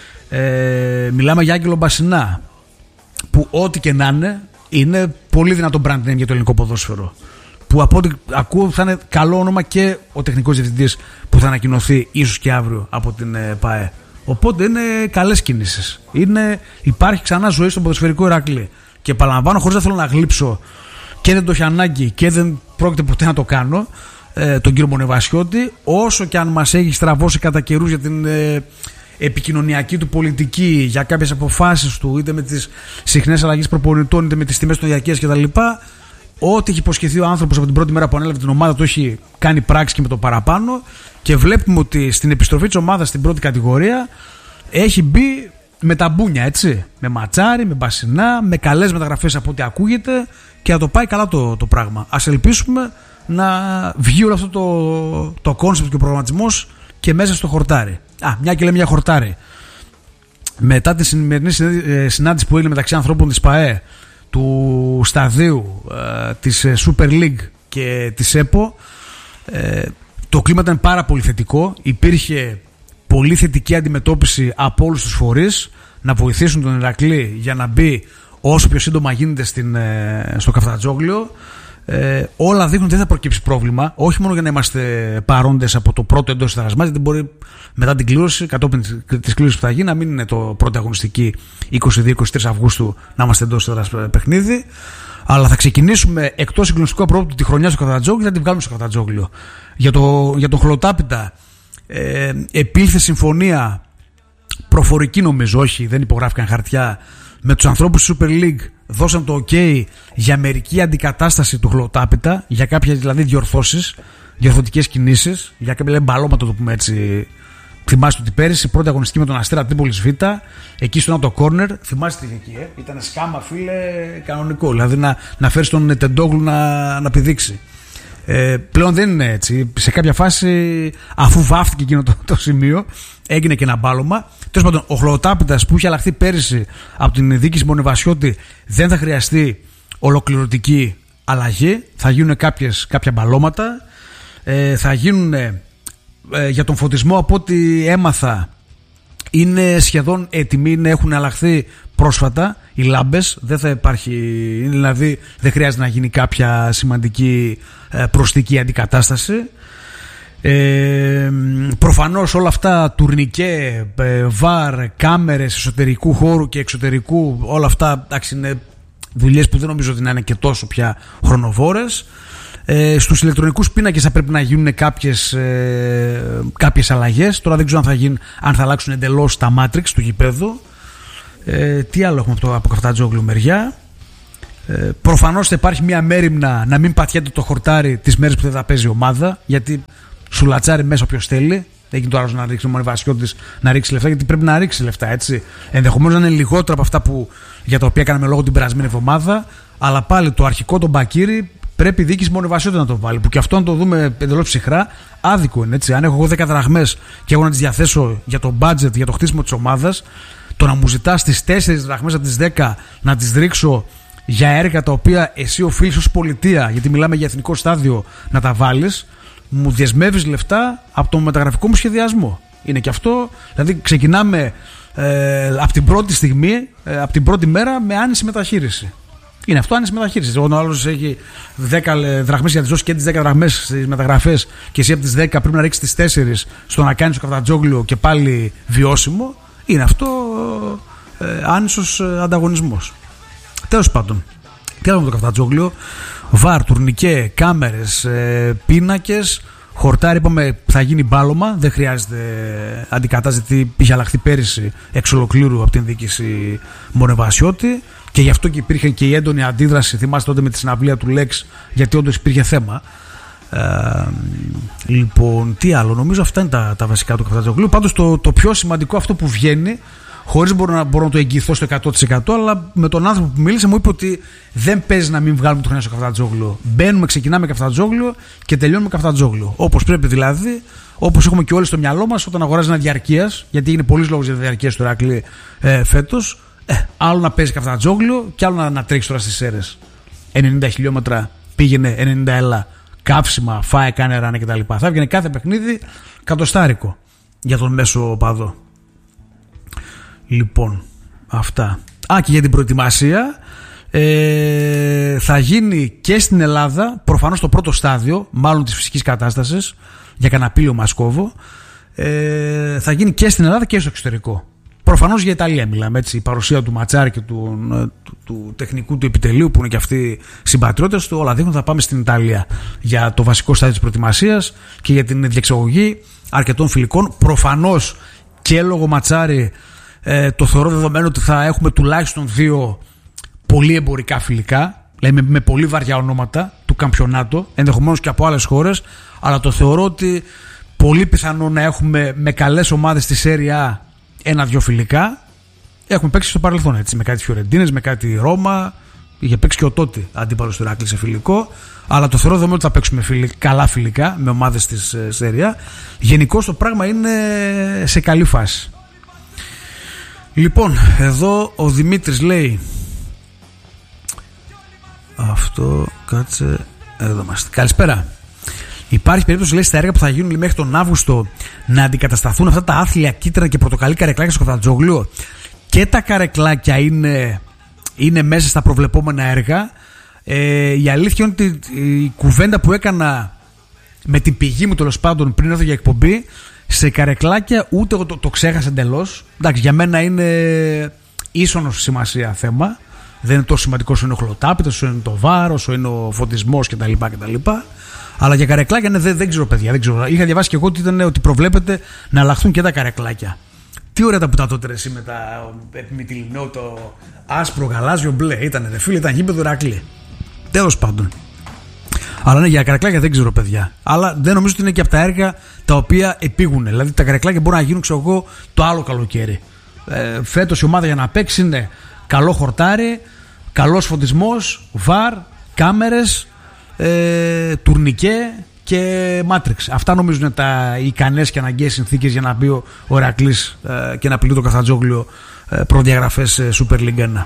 Μιλάμε για Άγγελο Μπασινά, που ό,τι και να είναι πολύ δυνατό brand name για το ελληνικό ποδόσφαιρο. Που από ό,τι ακούω θα είναι καλό όνομα και ο τεχνικός διευθυντής που θα ανακοινωθεί ίσως και αύριο από την ΠΑΕ. Οπότε είναι καλές κινήσεις. Υπάρχει ξανά ζωή στον ποδοσφαιρικό Ηρακλή. Και επαναλαμβάνω, χωρίς να θέλω να γλύψω και δεν το έχει ανάγκη και δεν πρόκειται ποτέ να το κάνω, τον κύριο Μονεβασιώτη, όσο και αν μας έχει στραβώσει κατά καιρούς για την επικοινωνιακή του πολιτική, για κάποιες αποφάσεις του, είτε με τις συχνές αλλαγές προπονητών, είτε με τις τιμές των διαρκείας κτλ. Ό,τι έχει υποσχεθεί ο άνθρωπος από την πρώτη μέρα που ανέλαβε την ομάδα το έχει κάνει πράξη και με το παραπάνω. Και βλέπουμε ότι στην επιστροφή της ομάδας στην πρώτη κατηγορία έχει μπει με τα μπούνια, έτσι. Με Ματσάρι, με Μπασινά, με καλές μεταγραφές από ό,τι ακούγεται και να το πάει καλά το πράγμα. Ας ελπίσουμε να βγει όλο αυτό το κόνσεπτ και ο προγραμματισμός και μέσα στο χορτάρι. Μια και λέμε για χορτάρι. Μετά τη σημερινή συνάντηση που έγινε μεταξύ ανθρώπων της ΠΑΕ, του σταδίου, της Super League και της ΕΠΟ, το κλίμα ήταν πάρα πολύ θετικό. Υπήρχε πολύ θετική αντιμετώπιση από όλους τους φορείς να βοηθήσουν τον Ηρακλή για να μπει όσο πιο σύντομα γίνεται στο Καφτατζόγλιο. Όλα δείχνουν ότι δεν θα προκύψει πρόβλημα, όχι μόνο για να είμαστε παρόντες από το πρώτο εντός έδρας μας, γιατί μπορεί μετά την κλήρωση, κατόπιν της κλήρωσης που θα γίνει, να μην είναι το πρώτο αγωνιστική 22-23 Αυγούστου να είμαστε εντός έδρας παιχνίδι. Αλλά θα ξεκινήσουμε εκτός συγκλονιστικού απρόπτου τη χρονιά στο Καφτατζόγλιο και θα την βγάλουμε στο Καφτατζόγλιο. Για τον Χλωτάπητα επήλθε συμφωνία προφορική, νομίζω, όχι, δεν υπογράφηκαν χαρτιά, με τους ανθρώπους της Super League. Δώσαν το OK για μερική αντικατάσταση του Χλωτάπητα, για κάποιες δηλαδή διορθωτικές κινήσεις, για κάποια μπαλώματα, το πούμε έτσι. Θυμάστε ότι πέρυσι πρώτη αγωνιστική με τον Αστέρα Τρίπολης Β, εκεί στο ένα το κόρνερ, θυμάστε τι εκεί, ήταν σκάμα, φίλε, κανονικό. Δηλαδή να φέρεις τον Τεντόγλου να πηδήξει. Πλέον δεν είναι έτσι. Σε κάποια φάση, αφού βάφτηκε εκείνο το σημείο, έγινε και ένα μπάλωμα. Τέλος πάντων, ο Χλωτάπητας που είχε αλλάχθει πέρυσι από την διοίκηση Μονεβασιώτη δεν θα χρειαστεί ολοκληρωτική αλλαγή. Θα γίνουν κάποια μπαλώματα. Θα γίνουν για τον φωτισμό, από ό,τι έμαθα, είναι σχεδόν έτοιμοι, έχουν αλλάχθει πρόσφατα οι λάμπες, δεν θα υπάρχει, δηλαδή δεν χρειάζεται να γίνει κάποια σημαντική προσθήκη αντικατάσταση. Προφανώς όλα αυτά, τουρνικέ, βαρ, κάμερες εσωτερικού χώρου και εξωτερικού, όλα αυτά είναι δουλειές που δεν νομίζω ότι να είναι και τόσο πια χρονοβόρες. Στους ηλεκτρονικούς πίνακες θα πρέπει να γίνουν κάποιες αλλαγές. Τώρα δεν ξέρω αν θα αλλάξουν εντελώς τα μάτριξ του γηπέδου. Τι άλλο έχουμε από Καφτατζόγλου μεριά? Προφανώς θα υπάρχει μια μέριμνα να μην πατιέται το χορτάρι τις μέρες που δεν θα παίζει η ομάδα, γιατί σου λατσάρει μέσα όποιος θέλει. Έγινε το άλλο να ρίξει ο Μονιβασιώτης να ρίξει λεφτά, γιατί πρέπει να ρίξει λεφτά, έτσι. Ενδεχομένως να είναι λιγότερα από αυτά για τα οποία κάναμε λόγο την περασμένη εβδομάδα, αλλά πάλι το αρχικό τον Μπακίρι πρέπει η διοίκηση Μονιβασιώτη να το βάλει. Που και αυτό, να το δούμε εντελώς ψυχρά, άδικο είναι, έτσι. Αν έχω εγώ 10 δραχμές και έχω να τις διαθέσω για το budget, για το χτίσιμο της ομάδας, το να μου ζητάς τις 4 δραχμές από τις 10 να τις ρίξω για έργα τα οποία εσύ οφείλεις ως πολιτεία, γιατί μιλάμε για εθνικό στάδιο, να τα βάλεις, μου διασμεύεις λεφτά από τον μεταγραφικό μου σχεδιασμό. Είναι και αυτό, δηλαδή ξεκινάμε από την πρώτη στιγμή, από την πρώτη μέρα με άνηση μεταχείριση. Είναι αυτό άνηση μεταχείριση. Όταν ο άλλος έχει 10 δραχμές για να τις δώσει και τις 10 δραχμές στις μεταγραφές και εσύ από τις 10 πρέπει να ρίξεις τις 4 στο να κάνεις το Καφτατζόγλιο και πάλι βιώσιμο, είναι αυτό άνισος ανταγωνισμός. Τέλος πάντων, τι άλλο με το Καφτατζόγλιο? Βαρ, τουρνικέ, κάμερες, πίνακες, χορτάρι, είπαμε θα γίνει μπάλωμα, δεν χρειάζεται αντικατάσταση, γιατί είχε αλλάχθει πέρυσι εξ ολοκλήρου από την διοίκηση Μονεβασιώτη και γι' αυτό και υπήρχε και η έντονη αντίδραση, θυμάστε τότε με τη συναυλία του Λέξ, γιατί όντως υπήρχε θέμα. Λοιπόν, τι άλλο, νομίζω αυτά είναι τα βασικά του Καφτατζόγλιου. Πάντως το πιο σημαντικό, αυτό που βγαίνει, χωρίς μπορώ να το εγγυηθώ στο 100%, αλλά με τον άνθρωπο που μίλησε μου είπε ότι δεν παίζει να μην βγάλουμε το χρόνο στο Καφτατζόγλιο. Μπαίνουμε, ξεκινάμε Καφτατζόγλιο και τελειώνουμε Καφτατζόγλιο. Όπως πρέπει δηλαδή, όπως έχουμε και όλοι στο μυαλό μας όταν αγοράζει ένα διαρκείας, γιατί είναι πολλής λόγος για διαρκείας του Ηράκλη φέτος. Άλλο να παίζει Καφτατζόγλιο και άλλο να τρέξει τώρα στις Σέρρες. 90 χιλιόμετρα πήγαινε, 90 έλα, καύσιμα, φάε, κάνε ράνε κτλ. Θα έβγαινε κάθε παιχνίδι κατοστάρικο για τον μέσο παδό. Λοιπόν, αυτά. Και για την προετοιμασία θα γίνει και στην Ελλάδα, προφανώς το πρώτο στάδιο, μάλλον της φυσικής κατάστασης, για Καναπήλιο Μασκόβο, θα γίνει και στην Ελλάδα και στο εξωτερικό. Προφανώς για Ιταλία μιλάμε, έτσι, η παρουσία του Ματσάρη και του τεχνικού του επιτελείου, που είναι και αυτοί συμπατριώτες του, όλα δείχνουν θα πάμε στην Ιταλία για το βασικό στάδιο της προετοιμασίας και για την διεξαγωγή αρκετών φιλικών. Προφανώς και λόγω Ματσάρη το θεωρώ δεδομένο ότι θα έχουμε τουλάχιστον 2 πολύ εμπορικά φιλικά, δηλαδή με πολύ βαριά ονόματα του καμπιονάτο, ενδεχομένως και από άλλες χώρες, αλλά το θεωρώ ότι πολύ πιθανό να έχουμε με καλές ομάδες στη Serie A 1-2 φιλικά. Έχουμε παίξει στο παρελθόν, έτσι, με κάτι Φιωρεντίνες, με κάτι Ρώμα, είχε παίξει και ο τότε αντίπαλος του Ηράκλη σε φιλικό, αλλά το θεωρώ δεδομένο ότι θα παίξουμε καλά φιλικά με ομάδες της Serie A. Γενικώς το πράγμα είναι σε καλή φάση. Λοιπόν, εδώ ο Δημήτρης λέει, αυτό, κάτσε, εδώ είμαστε. Καλησπέρα. Υπάρχει περίπτωση, λέει, στα έργα που θα γίνουν μέχρι τον Αύγουστο να αντικατασταθούν αυτά τα άθλια κίτρινα και πορτοκαλί καρεκλάκια στο Καφτατζόγλιο? Και τα καρεκλάκια είναι μέσα στα προβλεπόμενα έργα. Η αλήθεια είναι ότι η κουβέντα που έκανα με την πηγή μου, τέλος πάντων, πριν έρθω για εκπομπή, σε καρεκλάκια ούτε εγώ το ξέχασα εντελώς. Εντάξει, για μένα είναι ίσονος σημασία θέμα. Δεν είναι τόσο σημαντικό όσο είναι ο χλωτάπητος, όσο είναι το βάρος, όσο είναι ο φωτισμός κτλ. Αλλά για καρεκλάκια δεν ξέρω, παιδιά. Δεν ξέρω. Είχα διαβάσει και εγώ ότι προβλέπεται να αλλάχθουν και τα καρεκλάκια. Τι ωραία τα πουτά τότε εσύ με τα επιμητυλινό, το άσπρο, γαλάζιο, μπλε. Ήταν ρε φίλε, ήταν γήπεδο Ηράκλη. Τέλος πάντων. Αλλά ναι, για καρεκλάκια δεν ξέρω, παιδιά. Αλλά δεν νομίζω ότι είναι και από τα έργα τα οποία επήγουν. Δηλαδή τα καρεκλάκια μπορούν να γίνουν, ξέρω εγώ, το άλλο καλοκαίρι. Φέτος η ομάδα για να παίξει είναι καλό χορτάρι, καλός φωτισμός, βαρ, κάμερες, τουρνικέ και μάτριξ. Αυτά νομίζω είναι τα ικανές και αναγκαίες συνθήκες για να μπει ο Ηρακλής και να πληρεί το Καφτατζόγλιο προδιαγραφές Super League 1.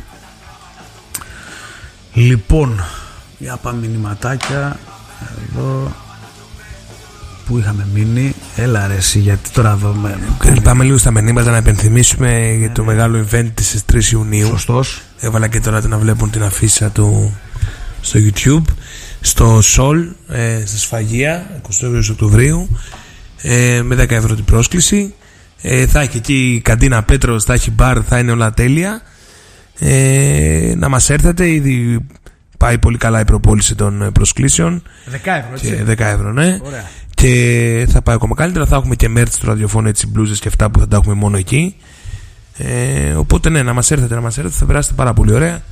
Λοιπόν, για πάμε μηνυματάκια εδώ που είχαμε μείνει. Έλα ρε εσύ, γιατί τώρα εδώ πάμε λίγο στα μηνύματα να υπενθυμίσουμε για το μεγάλο event στις 3 Ιουνίου. Σωστός. Έβαλα και τώρα να βλέπουν την αφίσα του στο YouTube, στο Sol, στη Σφαγεία, 22 Οκτωβρίου, με 10 ευρώ την πρόσκληση. Θα έχει εκεί η καντίνα Πέτρος, θα έχει μπαρ, θα είναι όλα τέλεια. Να μας έρθετε, ήδη πάει πολύ καλά η προπόληση των προσκλήσεων. 10 ευρώ, έτσι. 10 ευρώ, ναι. Ωραία. Και θα πάει ακόμα καλύτερα. Θα έχουμε και merch του ραδιοφώνου, έτσι, μπλούζες και αυτά που θα τα έχουμε μόνο εκεί. Οπότε ναι, να μας έρθετε, θα περάσετε πάρα πολύ ωραία.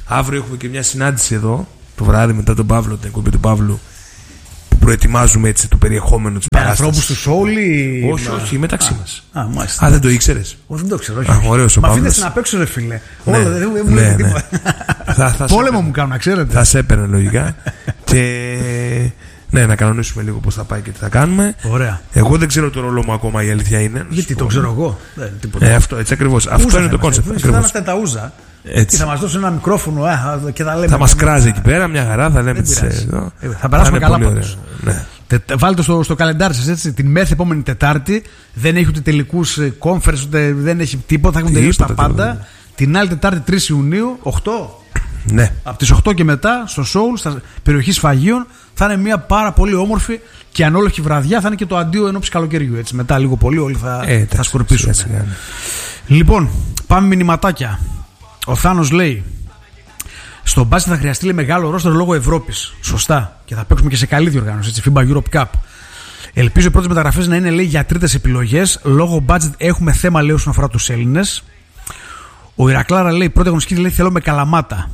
Αύριο έχουμε και μια συνάντηση εδώ το βράδυ μετά τον Παύλο, την εκπομπή του Παύλου, που προετοιμάζουμε έτσι το περιεχόμενο της παράστασης. Με ανθρώπους του Soul ή. Όχι, μεταξύ μας. Μάλιστα. Δεν το ήξερες? Όχι, δεν το ξέρω. Όχι. Ωραίος ο Μα Παύλος. αφήνεσαι να παίξω, ρε φίλε. Ναι, Όλα, δεν μου λέει τίποτα. Πόλεμο μου κάνουν, να ξέρετε. Θα σε έπαιρνε λογικά. Και ναι, να κανονίσουμε λίγο πώς θα πάει και τι θα κάνουμε. Ωραία. Εγώ δεν ξέρω το ρόλο μου ακόμα, η αλήθεια είναι. Γιατί το ξέρω εγώ. Αυτό, έτσι ακριβώς. Αυτό είναι το κόνσεπτ. Θα είμαστε τα ούζα. Και θα μας δώσουν ένα μικρόφωνο και θα λέμε. Θα μας κράζει εκεί πέρα, μια χαρά, θα λέμε τις. Θα περάσουμε καλά πάντως. Βάλτε στο καλεντάρι σας, έτσι. Την μέθη επόμενη Τετάρτη δεν έχει ούτε τελικούς conference, ούτε δεν έχει τίποτα. Θα έχουν τελειώσει τα πάντα. Την άλλη Τετάρτη 3 Ιουνίου, 8. Ναι. Από τις 8 και μετά στο Soul, στα περιοχή Σφαγείων, θα είναι μια πάρα πολύ όμορφη και ανόλογη βραδιά. Θα είναι και το αντίο ενόψει καλοκαιριού. Έτσι. Μετά λίγο πολύ όλοι θα σκορπίσουν. Λοιπόν, πάμε μηνυματάκια. Ο Θάνος λέει: στο μπάσκετ θα χρειαστεί μεγάλο ρόστερ λόγω Ευρώπης. Σωστά. Και θα παίξουμε και σε καλή διοργάνωση, έτσι, FIBA Europe Cup. Ελπίζω οι πρώτες μεταγραφές να είναι, λέει, για τρίτες επιλογές. Λόγω budget έχουμε θέμα, λέει, όσον αφορά τους Έλληνες. Ο Ηρακλάρα λέει: πρώτη αγωνιστική, λέει, θέλω με Καλαμάτα.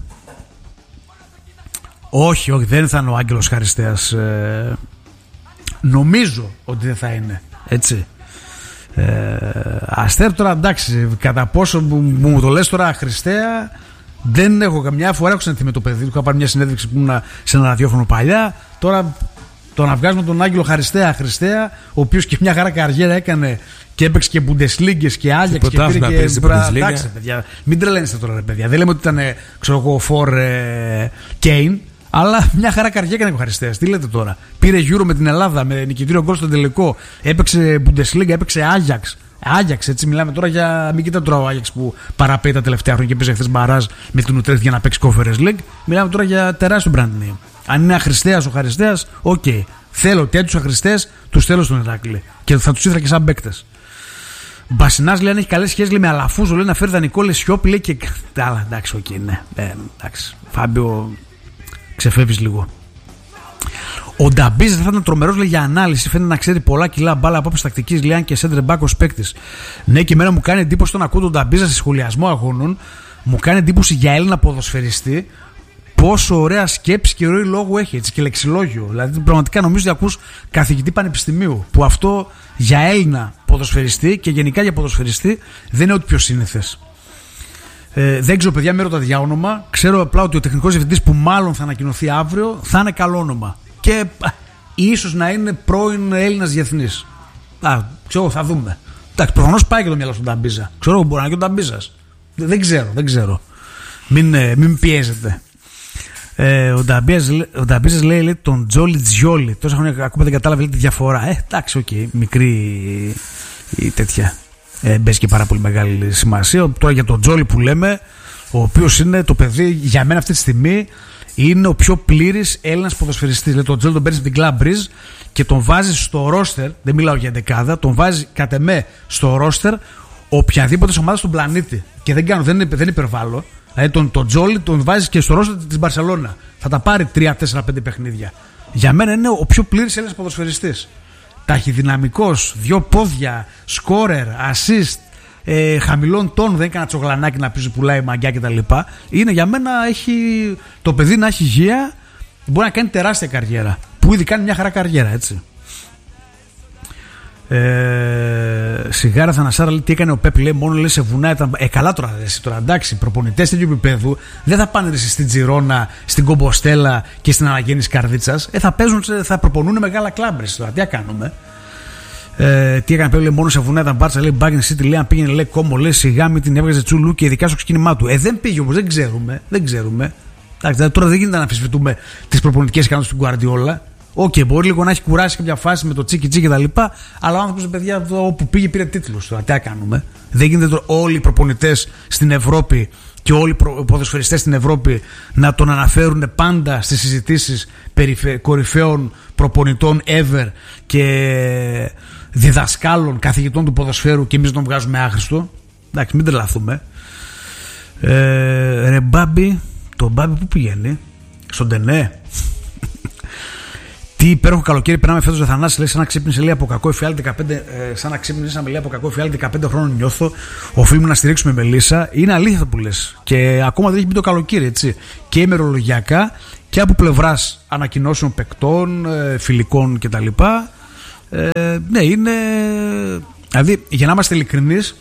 Όχι, δεν θα είναι ο Άγγελος Χαριστέας. Νομίζω ότι δεν θα είναι. Έτσι. Αστέρ τώρα, εντάξει, κατά πόσο μου το λες τώρα Χριστέα, δεν έχω καμιά φορά. Έχω συναντηθεί με το παιδί του. Είχα πάρει μια συνέντευξη που ήμουν σε ένα ραδιόφωνο παλιά. Τώρα το να βγάζουμε τον Άγγελο Χαριστέα, ο οποίος και μια χαρά καριέρα έκανε και έπαιξε και Bundesliga και Άγιαξ και πήρε και. Εντάξει, παιδιά, μην τρελαίνεστε τώρα, ρε παιδιά. Δεν λέμε ότι ήταν, ξέρω εγώ, φορ Κέιν. Αλλά μια χαρά καριέρα έκανε ο Χαριστέας. Τι λέτε τώρα? Πήρε Euro με την Ελλάδα, με νικητήριο γκολ στον τελικό. Έπαιξε Bundesliga, έπαιξε Άγιαξ. Άγιαξ, έτσι μιλάμε τώρα για. Μην κοιτάτε τώρα ο Άγιαξ που παραπέει τα τελευταία χρόνια και παίζει χθες μπαράζ με την Ουτρέχτη για να παίξει Conference League. Μιλάμε τώρα για τεράστιο brand name. Αν είναι Αχρηστέας ο Χαριστέας, οκ. Θέλω τέτοιους Αχρηστές, τους θέλω στον Ηράκλειο. Και θα τους ήθελα και σαν παίκτες. Μπασινάς λέει: αν έχει καλές σχέσεις με Αλαφούζο, λέει να φέρει δανεικό, λέει Σιώπη, λέει και. Αλλά εντάξει, οκ, ναι. Εντάξει. Φάμπιο. Ξεφεύγεις λίγο. Ο Νταμπίζας θα ήταν τρομερός, λέει, για ανάλυση. Φαίνεται να ξέρει πολλά κιλά μπάλα από άποψη τακτικής, λέει, αν και center back ως παίκτης. Ναι, και εμένα μου κάνει εντύπωση όταν ακούω τον Νταμπίζα σε σχολιασμό αγώνων. Μου κάνει εντύπωση για Έλληνα ποδοσφαιριστή πόσο ωραία σκέψη και ροή λόγου έχει, έτσι, και λεξιλόγιο. Δηλαδή, πραγματικά νομίζω ότι ακούς καθηγητή πανεπιστημίου. Που αυτό για Έλληνα ποδοσφαιριστή και γενικά για ποδοσφαιριστή δεν είναι ό,τι πιο σύνηθες. Δεν ξέρω, παιδιά, με ρωτάτε για όνομα. Ξέρω απλά ότι ο τεχνικός διευθυντής που μάλλον θα ανακοινωθεί αύριο θα είναι καλό όνομα. Και ίσως να είναι πρώην Έλληνας διεθνής. Ξέρω, θα δούμε. Εντάξει, προφανώς πάει και το μυαλό στον Ταμπίζα. Ξέρω, μπορεί να είναι και ο Ταμπίζας. Δεν ξέρω. Μην πιέζετε. Ο Νταμπίζας λέει τον Τζόλι Τζιόλι. Τόσα χρόνια ακόμα δεν κατάλαβε τη διαφορά. Εντάξει, οκ, μικρή ή τέτοια. Μπες και πάρα πολύ μεγάλη σημασία. Τώρα για τον Τζόλι που λέμε, ο οποίος είναι το παιδί για μένα αυτή τη στιγμή, είναι ο πιο πλήρης Έλληνας ποδοσφαιριστής. Δηλαδή τον Τζόλι τον παίρνει από την Club Bridge και τον βάζει στο ρόστερ. Δεν μιλάω για δεκάδα, τον βάζει κατ' εμέ στο ρόστερ οποιαδήποτε ομάδα στον πλανήτη. Και δεν υπερβάλλω. Δηλαδή τον Τζόλι τον βάζει και στο ρόστερ της Μπαρσελόνα. Θα τα πάρει 3-4-5 παιχνίδια. Για μένα είναι ο πιο πλήρης Έλληνας ποδοσφαιριστής. Ταχυδυναμικός, 2 πόδια, σκόρερ, assist, χαμηλών τόνων, δεν έκανα τσογλανάκι να πει πουλάει μαγκιά κτλ. Είναι για μένα, έχει το παιδί να έχει υγεία, μπορεί να κάνει τεράστια καριέρα. Που ήδη κάνει μια χαρά καριέρα, έτσι. Σιγάρα Θανασάρα λέει: τι έκανε ο Πεπ, λέει, μόνο λέει σε βουνά ήταν. Καλά τώρα, εντάξει, προπονητές τέτοιου επίπεδου δεν θα πάνε στην Τζιρόνα, στην Κομποστέλα και στην Αναγέννηση Καρδίτσας. Θα προπονούν μεγάλα κλάμπρες. Τώρα τι κάνουμε. Τι έκανε Πεπ, λέει, μόνο σε βουνά ήταν Μπάρτσα, λέει Μπάγκεν City, λέει αν πήγαινε, λέει Κόμο, λέει σιγά μην την έβγαζε Τσουλού και ειδικά στο ξεκίνημά του. Δεν πήγε όμως, δεν ξέρουμε. Εντάξει, τώρα δεν γίνεται να αμφισβητούμε τις προπονητικές ικανότητες του Γκουαρντιόλα. Μπορεί λίγο να έχει κουράσει κάποια φάση με το τσίκι και τα λοιπά, αλλά ο άνθρωπος, παιδιά, όπου πήγε πήρε τίτλους. Τώρα τι κάνουμε. Δεν γίνεται τώρα όλοι οι προπονητές στην Ευρώπη και όλοι οι ποδοσφαιριστές στην Ευρώπη να τον αναφέρουν πάντα στις συζητήσεις περί κορυφαίων προπονητών ever και διδασκάλων, καθηγητών του ποδοσφαίρου και εμείς τον βγάζουμε άχρηστο. Εντάξει, μην τρελαθούμε. Ρε Μπάμπη, το Μπάμπη που πηγαίνει, στον Τενέ. Τι υπέροχο καλοκαίρι περνάμε φέτος, Θανάση. Λέει, σαν να ξύπνησε λέει, από κακό εφιάλτη 15 χρόνων νιώθω. Οφείλουμε να στηρίξουμε Μελίσσα. Είναι αλήθεια που λες. Και ακόμα δεν έχει μπει το καλοκαίρι, έτσι. Και ημερολογιακά και από πλευράς ανακοινώσεων παικτών, φιλικών κτλ. Ναι, είναι. Δηλαδή, για να είμαστε ειλικρινείς,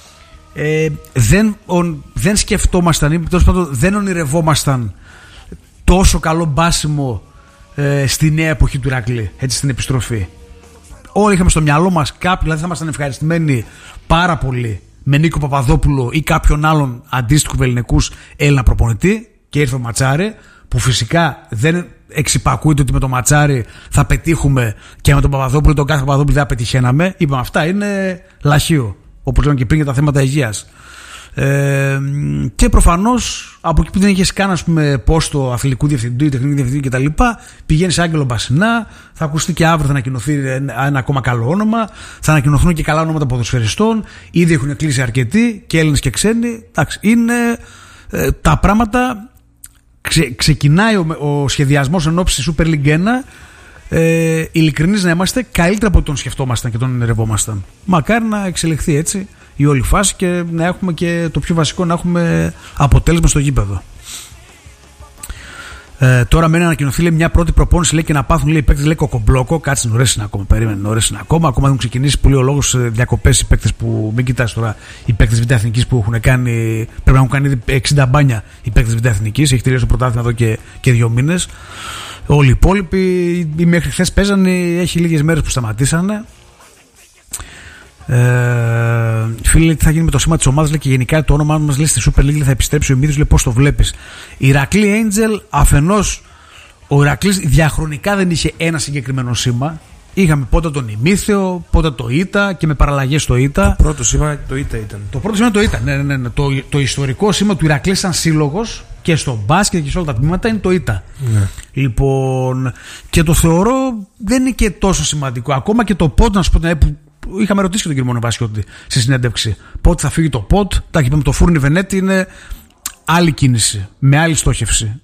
δεν σκεφτόμασταν ή τέλος πάντων δεν ονειρευόμασταν τόσο καλό μπάσιμο στη νέα εποχή του Ηρακλή, έτσι, στην επιστροφή. Όλοι είχαμε στο μυαλό μας κάποιοι, δηλαδή θα ήμασταν ευχαριστημένοι πάρα πολύ με Νίκο Παπαδόπουλο ή κάποιον άλλον αντίστοιχο ελληνικούς Έλληνα προπονητή, και ήρθε ο Ματσάρη, που φυσικά δεν εξυπακούεται ότι με τον Ματσάρη θα πετύχουμε και με τον Παπαδόπουλο, τον κάθε Παπαδόπουλο δεν θα πετυχαίναμε. Είπαμε, αυτά είναι λαχείο, όπως λέγαμε και πριν για τα θέματα υγείας. Και προφανώς από εκεί που δεν είχες καν, ας πούμε, πόστο αθλητικού διευθυντή, τεχνικού διευθυντή κτλ., πηγαίνεις σε Άγγελο Μπασινά. Θα ακουστεί και αύριο, θα ανακοινωθεί ένα ακόμα καλό όνομα. Θα ανακοινωθούν και καλά ονόματα ποδοσφαιριστών. Ήδη έχουν κλείσει αρκετοί, και Έλληνες και ξένοι. Εντάξει, είναι τα πράγματα. Ξεκινάει ο σχεδιασμός εν ώψη Super League 1. Ειλικρινείς να είμαστε, καλύτερα από τον σκεφτόμασταν και τον ονειρευόμασταν. Μακάρι να εξελιχθεί έτσι η όλη φάση και να έχουμε και το πιο βασικό, να έχουμε αποτέλεσμα στο γήπεδο. Τώρα μένει να ανακοινωθεί, λέει, μια πρώτη προπόνηση, λέει, και να πάθουν, λέει, οι παίκτες, λέει, κοκομπλόκο. Κάτσε, νωρές είναι ακόμα. Περίμενε, νωρές είναι ακόμα. Ακόμα δεν έχουν ξεκινήσει πολύ ο λόγος διακοπές οι παίκτες που. Μην κοιτάς τώρα οι παίκτες Β' Εθνικής που έχουν κάνει. Πρέπει να έχουν κάνει 60 μπάνια οι παίκτες Β' Εθνικής. Έχει τελειώσει το πρωτάθλημα εδώ και 2 μήνες. Όλοι οι υπόλοιποι, οι μέχρι χθες παίζανε, έχει λίγες μέρες που σταματήσανε. Φίλε, τι θα γίνει με το σήμα της ομάδας, λέει, και γενικά το όνομά μας, λέει, στη Super League θα επιστρέψει ο Μύδης, λέει, πώς το βλέπεις? Ηρακλή Angel, αφενός ο Ηρακλής διαχρονικά δεν είχε ένα συγκεκριμένο σήμα. Είχαμε πότε τον Ημίθεο, πότε το ΙΤΑ και με παραλλαγές το ΙΤΑ. Το πρώτο σήμα το ΙΤΑ ήταν. Το πρώτο σήμα το ΙΤΑ. Ναι. Το ιστορικό σήμα του Ηρακλή σαν σύλλογος και στο μπάσκετ και σε όλα τα τμήματα είναι το ΙΤΑ. Ναι. Λοιπόν, και το θεωρώ δεν είναι και τόσο σημαντικό. Ακόμα και το πότε, να σου πω, που είχαμε ρωτήσει και τον κύριο Μονεβασιώτη στη συνέντευξη, πότε θα φύγει το ΠΟΤ. Τα είπαμε, το Φούρνη Βενέτη είναι άλλη κίνηση, με άλλη στόχευση.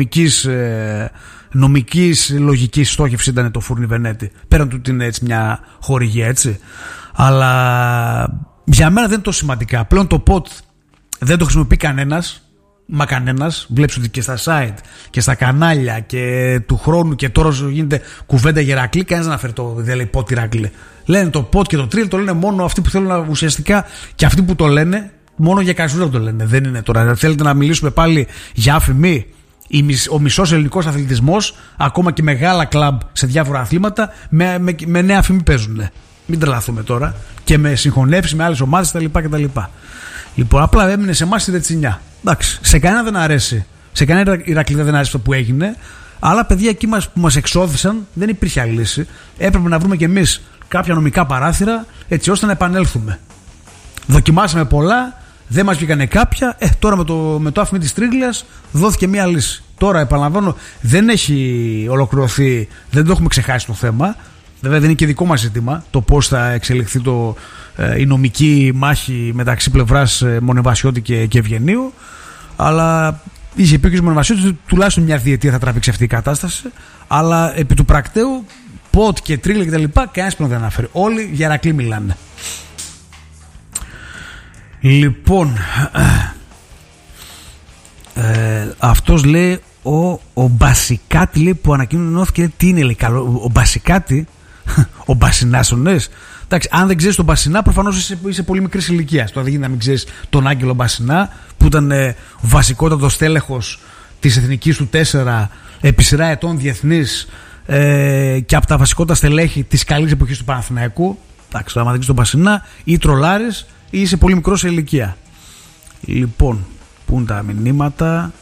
Νομικής λογικής στόχευση ήταν το Φούρνη Βενέτη. Πέραν του ότι είναι έτσι μια χορηγία, έτσι. Αλλά για μένα δεν είναι τόσο σημαντικά. Πλέον το ΠΟΤ δεν το χρησιμοποιεί κανένας. Μα κανένας. Βλέπεις ότι και στα site και στα κανάλια και του χρόνου και τώρα γίνεται κουβέντα για Ηρακλή, κανένας δεν αναφέρει το δεν λέει ΠΟΤ Ηρακλή. Λένε το ΠΟΤ και το Τρίλ, το λένε μόνο αυτοί που θέλουν ουσιαστικά, και αυτοί που το λένε μόνο για καζούρα το λένε. Δεν είναι τώρα. Θέλετε να μιλήσουμε πάλι για αφημί? Ο μισός ελληνικός αθλητισμός, ακόμα και μεγάλα κλαμπ σε διάφορα αθλήματα, με νέα αφημί παίζουν. Μην τρελαθούμε τώρα. Και με συγχωνεύσεις με άλλες ομάδες κτλ. Λοιπόν, απλά έμεινε σε εμάς η ρετσινιά. Εντάξει, σε κανένα δεν αρέσει. Σε κανένα Ηρακλήδα δεν αρέσει αυτό που έγινε. Αλλά παιδιά εκεί που μας εξώθησαν δεν υπήρχε άλλη λύση. Έπρεπε να βρούμε κι εμείς κάποια νομικά παράθυρα έτσι ώστε να επανέλθουμε. Δοκιμάσαμε πολλά, δεν μας βγήκανε κάποια. Τώρα με το άφημι της Τρίγλιας δόθηκε μια λύση. Τώρα επαναλαμβάνω, δεν έχει ολοκληρωθεί, δεν το έχουμε ξεχάσει το θέμα. Βέβαια δεν είναι και δικό μας ζήτημα το πώς θα εξελιχθεί η νομική μάχη μεταξύ πλευράς Μονεβασιώτη και Ευγενίου. Αλλά είχε πει ο κ. Μονεβασιώτη ότι τουλάχιστον μια διετία θα τραβήξει αυτή η κατάσταση. Αλλά επί του πρακτέου, ΠΟΤ και Τρίλια κτλ. Κανένας πλέον δεν αναφέρει. Όλοι για Ηρακλή μιλάνε. Λοιπόν, αυτός λέει ο Μπασικάτη, λέει, που ανακοινώθηκε, τι είναι, λέει, καλό, ο Μπασικάτη, ο Μπασινάς ο νες. Εντάξει, αν δεν ξέρεις τον Μπασινά, προφανώς είσαι πολύ μικρής ηλικίας. Τώρα δεν γίνεται να μην ξέρεις τον Άγγελο Μπασινά, που ήταν βασικότατος τέλεχος της Εθνικής του 4 επί σειρά ετών διεθνής, και από τα βασικότερα στελέχη της καλής εποχής του Παναθηναϊκού. Εντάξει, τώρα αν δεν ξέρεις τον Μπασινά, ή τρολάρεις ή είσαι πολύ μικρός σε ηλικία. Λοιπόν, πού είναι τα μηνύματα?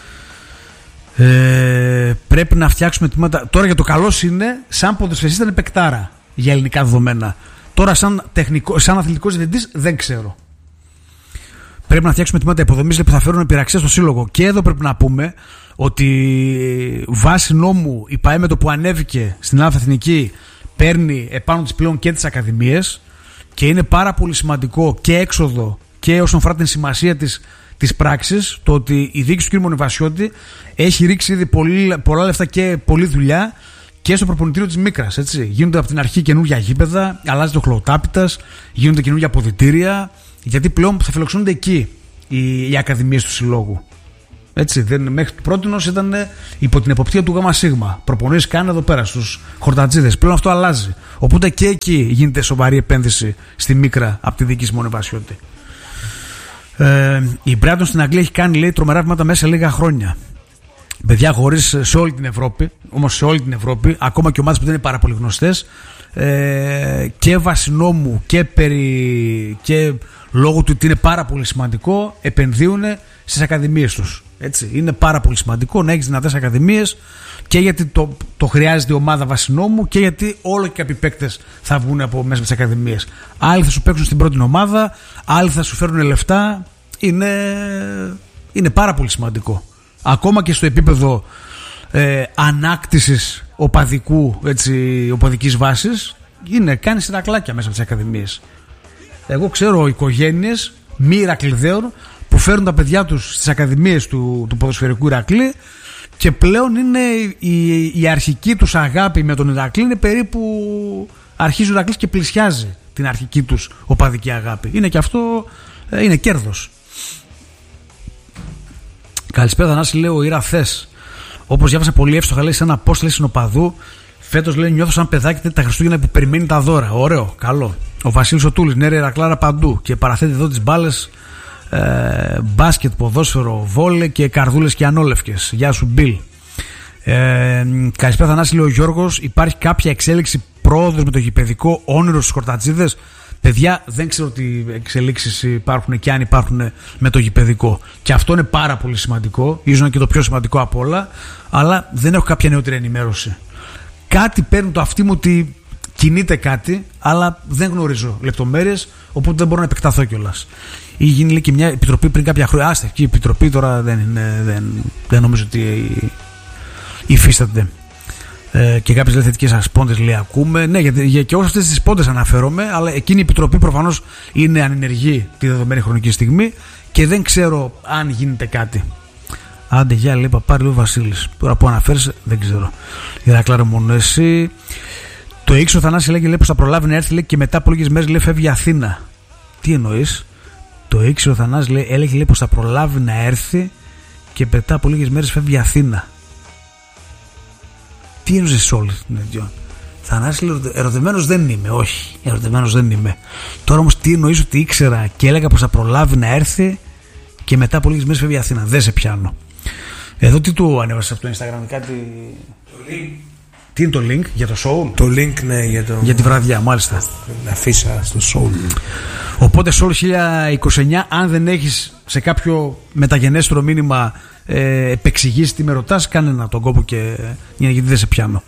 Πρέπει να φτιάξουμε τμήματα. Τώρα για το καλό είναι, σαν ποδοσφαιριστής ήταν παικτάρα για ελληνικά δεδομένα. Τώρα σαν αθλητικός διευθυντής δεν ξέρω. Πρέπει να φτιάξουμε τμήματα υποδομής που θα φέρουν επειραξία στο σύλλογο. Και εδώ πρέπει να πούμε ότι βάσει νόμου η ΠΑΕ με το που ανέβηκε στην ΑΕ Εθνική παίρνει επάνω της πλέον και τις ακαδημίες, και είναι πάρα πολύ σημαντικό και έξοδο και όσον αφορά την σημασία της πράξης, το ότι η διοίκηση του κ. Μονεβασιώτη έχει ρίξει ήδη πολλά λεφτά και πολλή δουλειά και στο προπονητήριο της Μίκρας. Γίνονται από την αρχή καινούργια γήπεδα, αλλάζει το χλωτάπιτας, γίνονται καινούργια αποδυτήρια, γιατί πλέον θα φιλοξενούνται εκεί οι ακαδημίες του συλλόγου. Μέχρι πρότινος ήταν υπό την εποπτεία του ΓΣ. Προπονήσεις κάνουν εδώ πέρα στους χορτατζίδες. Πλέον αυτό αλλάζει. Οπότε και εκεί γίνεται σοβαρή επένδυση στη Μίκρα από τη διοίκηση Μονεβασιώτη. Η Brighton στην Αγγλία έχει κάνει, λέει, τρομερά βήματα μέσα σε λίγα χρόνια. Παιδιά, χωρίς σε όλη την Ευρώπη, όμως σε όλη την Ευρώπη, ακόμα και ομάδες που δεν είναι πάρα πολύ γνωστές, και βασινόμου και λόγω του ότι είναι πάρα πολύ σημαντικό, επενδύουν στις ακαδημίες τους. Είναι πάρα πολύ σημαντικό να έχεις δυνατές ακαδημίες, και γιατί το χρειάζεται η ομάδα βασινόμου, και γιατί όλο και κάποιοι παίκτες θα βγουν από μέσα από τις ακαδημίες. Άλλοι θα σου παίξουν στην πρώτη ομάδα, άλλοι θα σου φέρουν λεφτά. Είναι πάρα πολύ σημαντικό. Ακόμα και στο επίπεδο ανάκτησης οπαδικής βάσης, κάνει σειρακλάκια μέσα από τις ακαδημίες. Εγώ ξέρω οικογένειες μη Ηρακλειδαίων που φέρουν τα παιδιά τους στις ακαδημίες του ποδοσφαιρικού Ηρακλή, και πλέον είναι η αρχική τους αγάπη με τον Ηρακλή, είναι περίπου αρχίζει ο Ηρακλής και πλησιάζει την αρχική τους οπαδική αγάπη. Είναι και αυτό, είναι κέρδος. Καλησπέρα Θανάση, λέει ο Ηραφθές. Όπως διάβασα πολύ εύστοχα, λέει σε ένα post, λέει, συνοπαδού, φέτος, λέει, νιώθω σαν παιδάκι τα Χριστούγεννα που περιμένει τα δώρα. Ωραίο, καλό. Ο Βασίλης ο Τούλης, ναι, ρε Ηρακλάρα παντού, και παραθέτει εδώ τις μπάλες, μπάσκετ, ποδόσφαιρο, βόλε και καρδούλες και ανόλευκες. Γεια σου Μπιλ. Καλησπέρα Θανάση, λέει ο Γιώργος. Υπάρχει κάποια εξέλιξη, πρόοδος με το γηπεδικό όνειρο στους χορτατζίδες? Παιδιά, δεν ξέρω τι εξελίξεις υπάρχουν και αν υπάρχουν με το γηπεδικό. Και αυτό είναι πάρα πολύ σημαντικό, ίσως είναι και το πιο σημαντικό από όλα, αλλά δεν έχω κάποια νεότερη ενημέρωση. Κάτι παίρνει το αυτί μου ότι κινείται κάτι, αλλά δεν γνωρίζω λεπτομέρειες, οπότε δεν μπορώ να επεκταθώ κιόλας. Ή γίνει και μια επιτροπή πριν κάποια χρόνια. Άστευκη επιτροπή τώρα δεν νομίζω ότι υφίσταται. Και κάποιες λέει θετικές ασπόντες, λέει, ακούμε. Ναι, για και όλες αυτές τις σπόντες αναφέρομαι, αλλά εκείνη η επιτροπή προφανώς είναι ανενεργή τη δεδομένη χρονική στιγμή και δεν ξέρω αν γίνεται κάτι. Άντε, γεια, λέει παπάρι, λέει ο Βασίλης. Τώρα που αναφέρεις, δεν ξέρω. Ηρακλάρα μόνο εσύ. Το ήξω Θανάση, λέει, πως θα προλάβει να έρθει, λέει, και μετά από λίγες μέρες, λέει, φεύγει Αθήνα. Τι εννοείς? Το ήξω Θανάση, λέει, έλεγε, λέει, πως θα προλάβει να έρθει και μετά από λίγες μέρες φεύγει Αθήνα. Τι εννοείς όλοι την ίδια? Θανάση, λέει, ερωτευμένος δεν είμαι. Όχι, ερωτευμένος δεν είμαι. Τώρα όμως τι εννοείς ότι ήξερα και έλεγα πως θα προλάβει να έρθει και μετά από λίγες μέρες φεύγει Αθήνα? Δεν σε πιάνω. Εδώ τι του ανέβασε από το Instagram, κάτι. Το link. Τι είναι το link για το Soul? Το link, ναι, για τη βραδιά, μάλιστα. Να αφήσα στο Soul. Οπότε Soul 1029, αν δεν έχεις σε κάποιο μεταγενέστερο μήνυμα επεξηγήσει τι με ρωτάς, κάνε να τον κόπο και γιατί δεν σε πιάνω.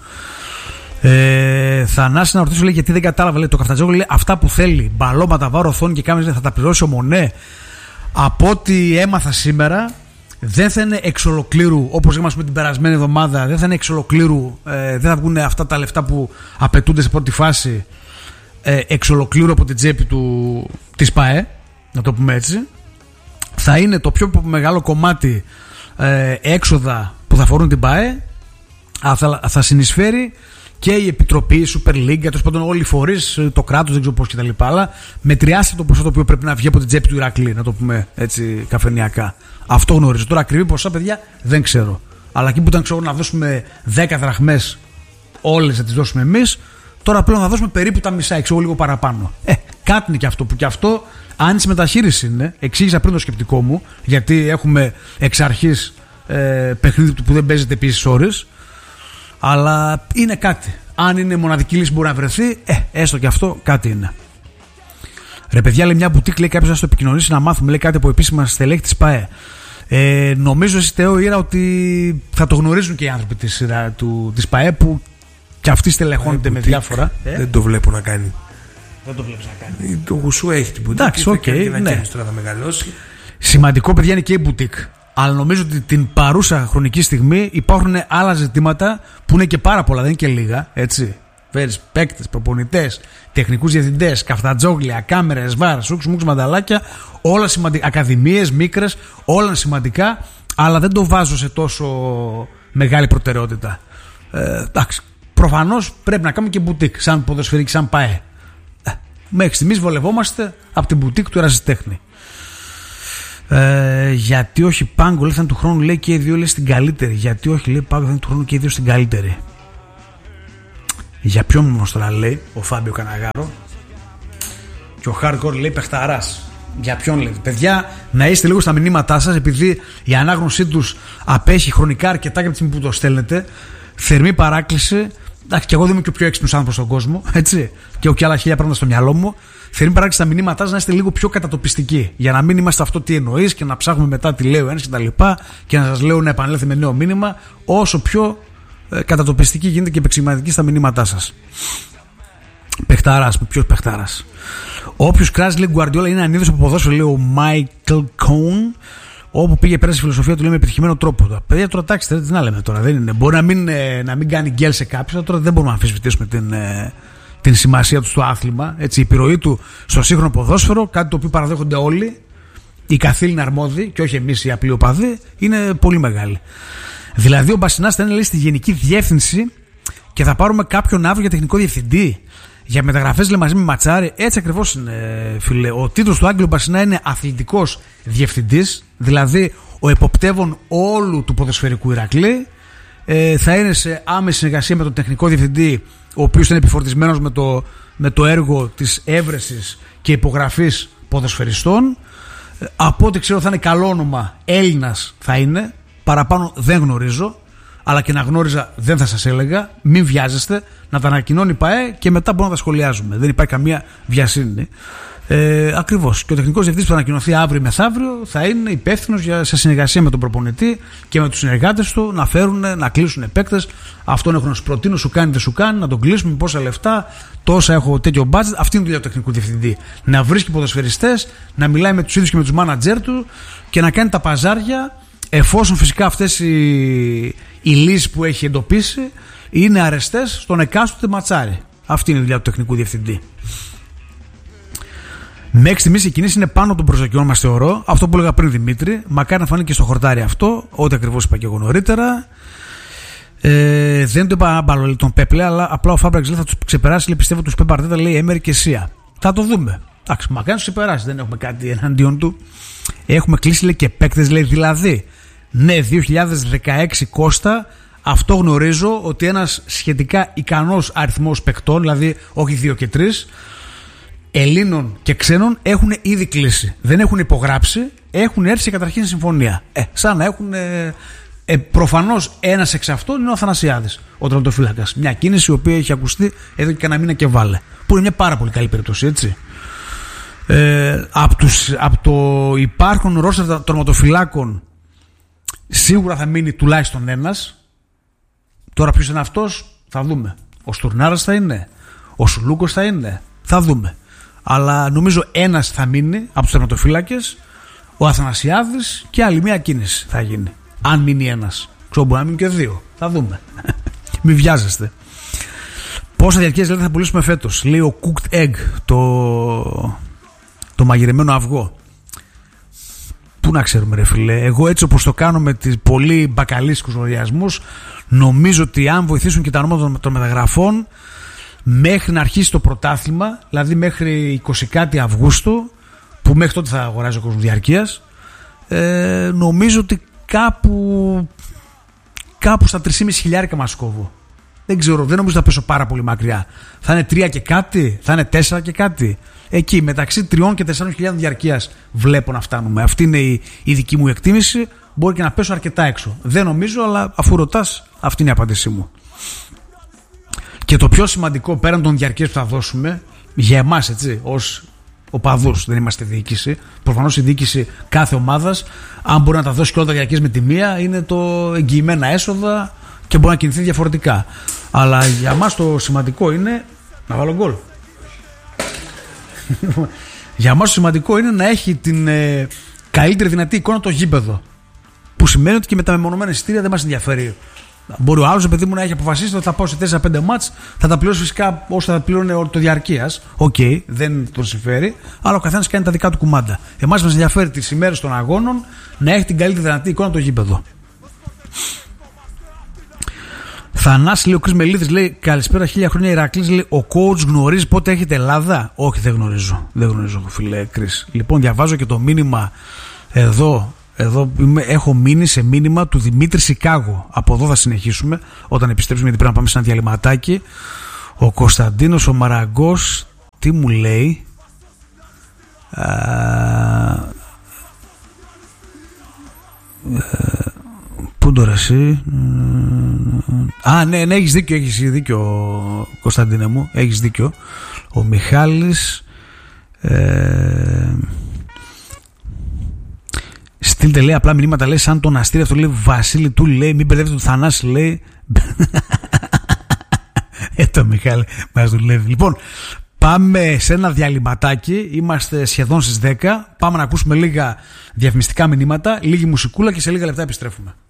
Θανάση, να ρωτήσω, λέει, γιατί δεν κατάλαβα, λέει, το Καφτατζόγλου, λέει, αυτά που θέλει, μπαλώματα, βάρο, οθόνη και κάμερες, θα τα πληρώσει ο Μονέ. Από ό,τι έμαθα σήμερα, δεν θα είναι εξ ολοκλήρου, όπως είπαμε την περασμένη εβδομάδα, δεν θα είναι εξ ολοκλήρου, δεν θα βγουν αυτά τα λεφτά που απαιτούνται σε πρώτη φάση εξ ολοκλήρου από την τσέπη της ΠΑΕ, να το πούμε έτσι. Θα είναι το πιο μεγάλο κομμάτι έξοδα που θα αφορούν την ΠΑΕ, θα συνεισφέρει και η Επιτροπή, η Super League, τέλος πάντων όλοι οι φορείς, το κράτος, δεν ξέρω πώς κτλ. Αλλά μετριάστε το ποσό το οποίο πρέπει να βγει από την τσέπη του Ηρακλή, να το πούμε έτσι καφενειακά. Αυτό γνωρίζω. Τώρα ακριβή ποσά, παιδιά, δεν ξέρω. Αλλά εκεί που ήταν, ξέρω, να δώσουμε 10 δραχμές, όλες να τις δώσουμε εμείς, τώρα πλέον θα δώσουμε περίπου τα μισά, ξέρω, λίγο παραπάνω. Κάτι είναι και αυτό, που και αυτό άνηση μεταχείριση είναι. Εξήγησα πριν το σκεπτικό μου, γιατί έχουμε εξ αρχής παιχνίδι που δεν παίζεται επίσης ώρες. Αλλά είναι κάτι. Αν είναι μοναδική λύση που μπορεί να βρεθεί, έστω και αυτό κάτι είναι. Ρε παιδιά, λέει, μια μπουτίκ, λέει, κάποιος να στο επικοινωνήσει να μάθουμε, λέει, κάτι από επίσημα στελέχη της ΠΑΕ. Νομίζω εσύ, Θεό, Ήρα, ότι θα το γνωρίζουν και οι άνθρωποι της ΠΑΕ, που και αυτοί στελεχώνονται με διάφορα. Δεν το βλέπω να κάνει. Δεν το βλέπεις να κάνει. Το Γουσού έχει την μπουτίκ. Εντάξει, οκ, ναι. Τώρα θα μεγαλώσει. Σημαντικό, παιδιά, είναι και η μπουτίκ. Αλλά νομίζω ότι την παρούσα χρονική στιγμή υπάρχουν άλλα ζητήματα που είναι και πάρα πολλά, δεν είναι και λίγα. Έτσι. Φέρεις παίκτες, προπονητές, τεχνικούς διευθυντές, καφτατζόγλια, κάμερες, βάρ, σούξ, μουξ, μανταλάκια. Όλα σημαντικά. Ακαδημίες, μικρές, όλα είναι σημαντικά. Αλλά δεν το βάζω σε τόσο μεγάλη προτεραιότητα. Εντάξει. προφανώς πρέπει να κάνουμε και μπουτίκ, σαν ποδοσφαιρική, σαν ΠΑΕ. Μέχρι στιγμής βολευόμαστε από την μπουτίκ του ερασιτέχνη. Γιατί όχι Πάγκο, λέει, θα είναι του χρόνου, λέει, και οι δύο, λέει, στην καλύτερη. Γιατί όχι, λέει, Πάγκο, θα είναι του χρόνου και οι δύο στην καλύτερη. Για ποιον όμως τώρα, λέει ο Φάμπιο Καναγάρο. Και ο Hardcore, λέει, παιχταράς. Για ποιον, λέει? Παιδιά, να είστε λίγο στα μηνύματά σας, επειδή η ανάγνωσή τους απέχει χρονικά αρκετά για τη στιγμή που το στέλνετε. Θερμή παράκληση. Εντάξει, και εγώ δεν είμαι και ο πιο έξυπνος άνθρωπος στον κόσμο, έτσι. Και έχω και άλλα χίλια πράγματα στο μυαλό μου. Θερμή παράκληση στα μηνύματά σας να είστε λίγο πιο κατατοπιστικοί. Για να μην είμαστε αυτό τι εννοείς και να ψάχνουμε μετά τι λέει ο ένας κτλ. Και να σας λέω να επανέλθει με νέο μήνυμα. Όσο πιο κατατοπιστική γίνεται και επεξηγηματική στα μηνύματά σας. Παιχτάρας, ποιος παιχτάρας? Όποιος κράζει, λέει, Γκουαρντιόλα είναι ανίδιος από ποδόσφαιρο, λέει ο Μάικλ Κόουν. Όπου πήγε πέρα στη φιλοσοφία του, λέει, με επιτυχημένο τρόπο. Παιδιά, τώρα τάξτε, τι να λέμε τώρα. Δεν είναι. Μπορεί να μην κάνει γκέλ σε κάποιον, τώρα δεν μπορούμε να αμφισβητήσουμε την σημασία του στο άθλημα. Έτσι, η επιρροή του στο σύγχρονο ποδόσφαιρο, κάτι το οποίο παραδέχονται όλοι, οι καθήλυνοι αρμόδιοι και όχι εμείς οι απλοί οπαδοί, είναι πολύ μεγάλη. Δηλαδή, ο Μπασινάς θα είναι, λέει, στη γενική διεύθυνση και θα πάρουμε κάποιον αύριο για τεχνικό διευθυντή. Για μεταγραφές, λέει, μαζί με Ματσάρη. Έτσι ακριβώς είναι, φίλε. Ο τίτλος του Άγγελου Μπασινά είναι αθλητικός διευθυντής, δηλαδή ο εποπτεύων όλου του ποδοσφαιρικού Ηρακλή. Θα είναι σε άμεση συνεργασία με τον τεχνικό διευθυντή, ο οποίος είναι επιφορτισμένος με το έργο της έβρεσης και υπογραφής ποδοσφαιριστών. Από ό,τι ξέρω θα είναι καλό όνομα, Έλληνας θα είναι. Παραπάνω δεν γνωρίζω. Αλλά και να γνώριζα δεν θα σας έλεγα. Μην βιάζεστε, να τα ανακοινώνει η ΠΑΕ και μετά μπορούμε να τα σχολιάζουμε. Δεν υπάρχει καμία βιασύνη. Ακριβώς. Και ο τεχνικός διευθυντής που θα ανακοινωθεί αύριο ή μεθαύριο θα είναι υπεύθυνος σε συνεργασία με τον προπονητή και με τους συνεργάτες του να φέρουν, να κλείσουν παίκτες. Αυτόν έχω να σου προτείνω, σου κάνει, δεν σου κάνει, να τον κλείσουμε, πόσα λεφτά, τόσα έχω τέτοιο budget. Αυτή είναι η δουλειά του τεχνικού διευθυντή. Να βρίσκει ποδοσφαιριστές, να μιλάει με τους ίδιους και με τους μάνατζερ του και να κάνει τα παζάρια, εφόσον φυσικά αυτές οι λύσεις που έχει εντοπίσει είναι αρεστές στον εκάστοτε ματσάρι. Αυτή είναι η δουλειά του τεχνικού διευθυντή. Μέχρι στιγμής οι κινήσεις είναι πάνω των προσδοκιών μας, θεωρώ. Αυτό που έλεγα πριν, Δημήτρη. Μακάρι να φανεί και στο χορτάρι αυτό, ό,τι ακριβώς είπα και εγώ νωρίτερα. Δεν το είπα άμπαλο τον Πέπλε, αλλά απλά ο Φάμπρεξ θα τους ξεπεράσει. Λέει, πιστεύω τους Πέπ Αρτέτα, λέει, Έμερι και Σία. Θα το δούμε. Εντάξει, μακάρι να τους ξεπεράσει. Δεν έχουμε κάτι εναντίον του. Έχουμε κλείσει, λέει, και παίκτες, λέει, δηλαδή. Ναι, 2016 Κώστα, αυτό γνωρίζω ότι ένας σχετικά ικανός αριθμός παικτών, δηλαδή όχι 2 και 3, Ελλήνων και ξένων, έχουν ήδη κλείσει. Δεν έχουν υπογράψει, έχουν έρθει σε καταρχήν συμφωνία. Σαν να έχουν. Προφανώς ένας εξ αυτών είναι ο Αθανασιάδης, ο τερματοφύλακας. Μια κίνηση η οποία έχει ακουστεί εδώ και κανένα μήνα και βάλε. Που είναι μια πάρα πολύ καλή περίπτωση, έτσι. Από το υπάρχον ρόστερ τερματοφυλάκων σίγουρα θα μείνει τουλάχιστον ένας. Τώρα ποιος είναι αυτός, θα δούμε. Ο Στουρνάρας θα είναι, ο Σουλούκος θα είναι, θα δούμε. Αλλά νομίζω ένας θα μείνει από τους τερματοφύλακες, ο Αθανασιάδης, και άλλη μια κίνηση θα γίνει. Αν μείνει ένας. Ξέρω, μπορεί να μείνει και 2. Θα δούμε. Μην βιάζεστε. Πόσα διαρκείας, λέει, θα πουλήσουμε φέτος? Λέει ο cooked egg, το μαγειρεμένο αυγό. Πού να ξέρουμε, ρε φίλε. Εγώ έτσι όπως το κάνω με τις πολύ μπακαλίστικους λογαριασμούς, νομίζω ότι αν βοηθήσουν και τα ονόματα των μεταγραφών μέχρι να αρχίσει το πρωτάθλημα, δηλαδή μέχρι 20 κάτι Αυγούστου, που μέχρι τότε θα αγοράζει ο κόσμος διαρκείας, νομίζω ότι κάπου στα 3.500 μας κόβω. Δεν ξέρω, δεν νομίζω θα πέσω πάρα πολύ μακριά. Θα είναι 3 και κάτι, θα είναι 4 και κάτι. Εκεί μεταξύ 3 και 4.000 διαρκείας βλέπω να φτάνουμε. Αυτή είναι η δική μου εκτίμηση. Μπορεί και να πέσω αρκετά έξω. Δεν νομίζω, αλλά αφού ρωτάς, αυτή είναι η απάντησή μου. Και το πιο σημαντικό πέραν των διαρκείας που θα δώσουμε, για εμάς, έτσι, ως οπαδούς, δεν είμαστε διοίκηση. Προφανώς η διοίκηση κάθε ομάδας, αν μπορεί να τα δώσει και όλα τα διαρκείας με τη μία, είναι το εγγυημένα έσοδα και μπορεί να κινηθεί διαφορετικά. Αλλά για μας το σημαντικό είναι να βάλω γκολ. Για μας το σημαντικό είναι να έχει την καλύτερη δυνατή εικόνα το γήπεδο. Που σημαίνει ότι και με τα μεμονωμένα εισιτήρια δεν μας ενδιαφέρει. Μπορεί ο άλλος, παιδί μου, να έχει αποφασίσει ότι θα πάω σε 4-5 μάτς, θα τα πληρώσει φυσικά όσο θα πληρώνει το διαρκείας. Οκ, δεν τον συμφέρει, αλλά ο καθένας κάνει τα δικά του κουμάντα. Εμάς μας ενδιαφέρει τις ημέρες των αγώνων να έχει την καλύτερη δυνατή εικόνα το γήπεδο. Θανάση, λέει ο Κρις Μελίδης, λέει καλησπέρα, 1000 χρόνια Ηρακλής, λέει ο coach γνωρίζει πότε έχετε Ελλάδα? Όχι, δεν γνωρίζω φίλε Κρις. Λοιπόν, διαβάζω και το μήνυμα εδώ έχω μείνει σε μήνυμα του Δημήτρη Σικάγο. Από εδώ θα συνεχίσουμε όταν επιστρέψουμε, γιατί πρέπει να πάμε σε ένα διαλυματάκι. Ο Κωνσταντίνος ο Μαραγκός τι μου λέει? Πού τώρα εσύ? Ναι, έχεις δίκιο Κωνσταντίνε μου, έχεις δίκιο. Ο Μιχάλης στείλτε, λέει, απλά μηνύματα, λέει, σαν τον Αστήρι, αυτό λέει Βασίλη του, λέει, μην μπερδεύετε τον Θανάση, λέει. Το Μιχάλη μας δουλεύει. Λοιπόν, πάμε σε ένα διαλυματάκι. Είμαστε σχεδόν στις 10. Πάμε να ακούσουμε λίγα διαφημιστικά μηνύματα, λίγη μουσικούλα και σε λίγα λεπτά επιστρέφουμε.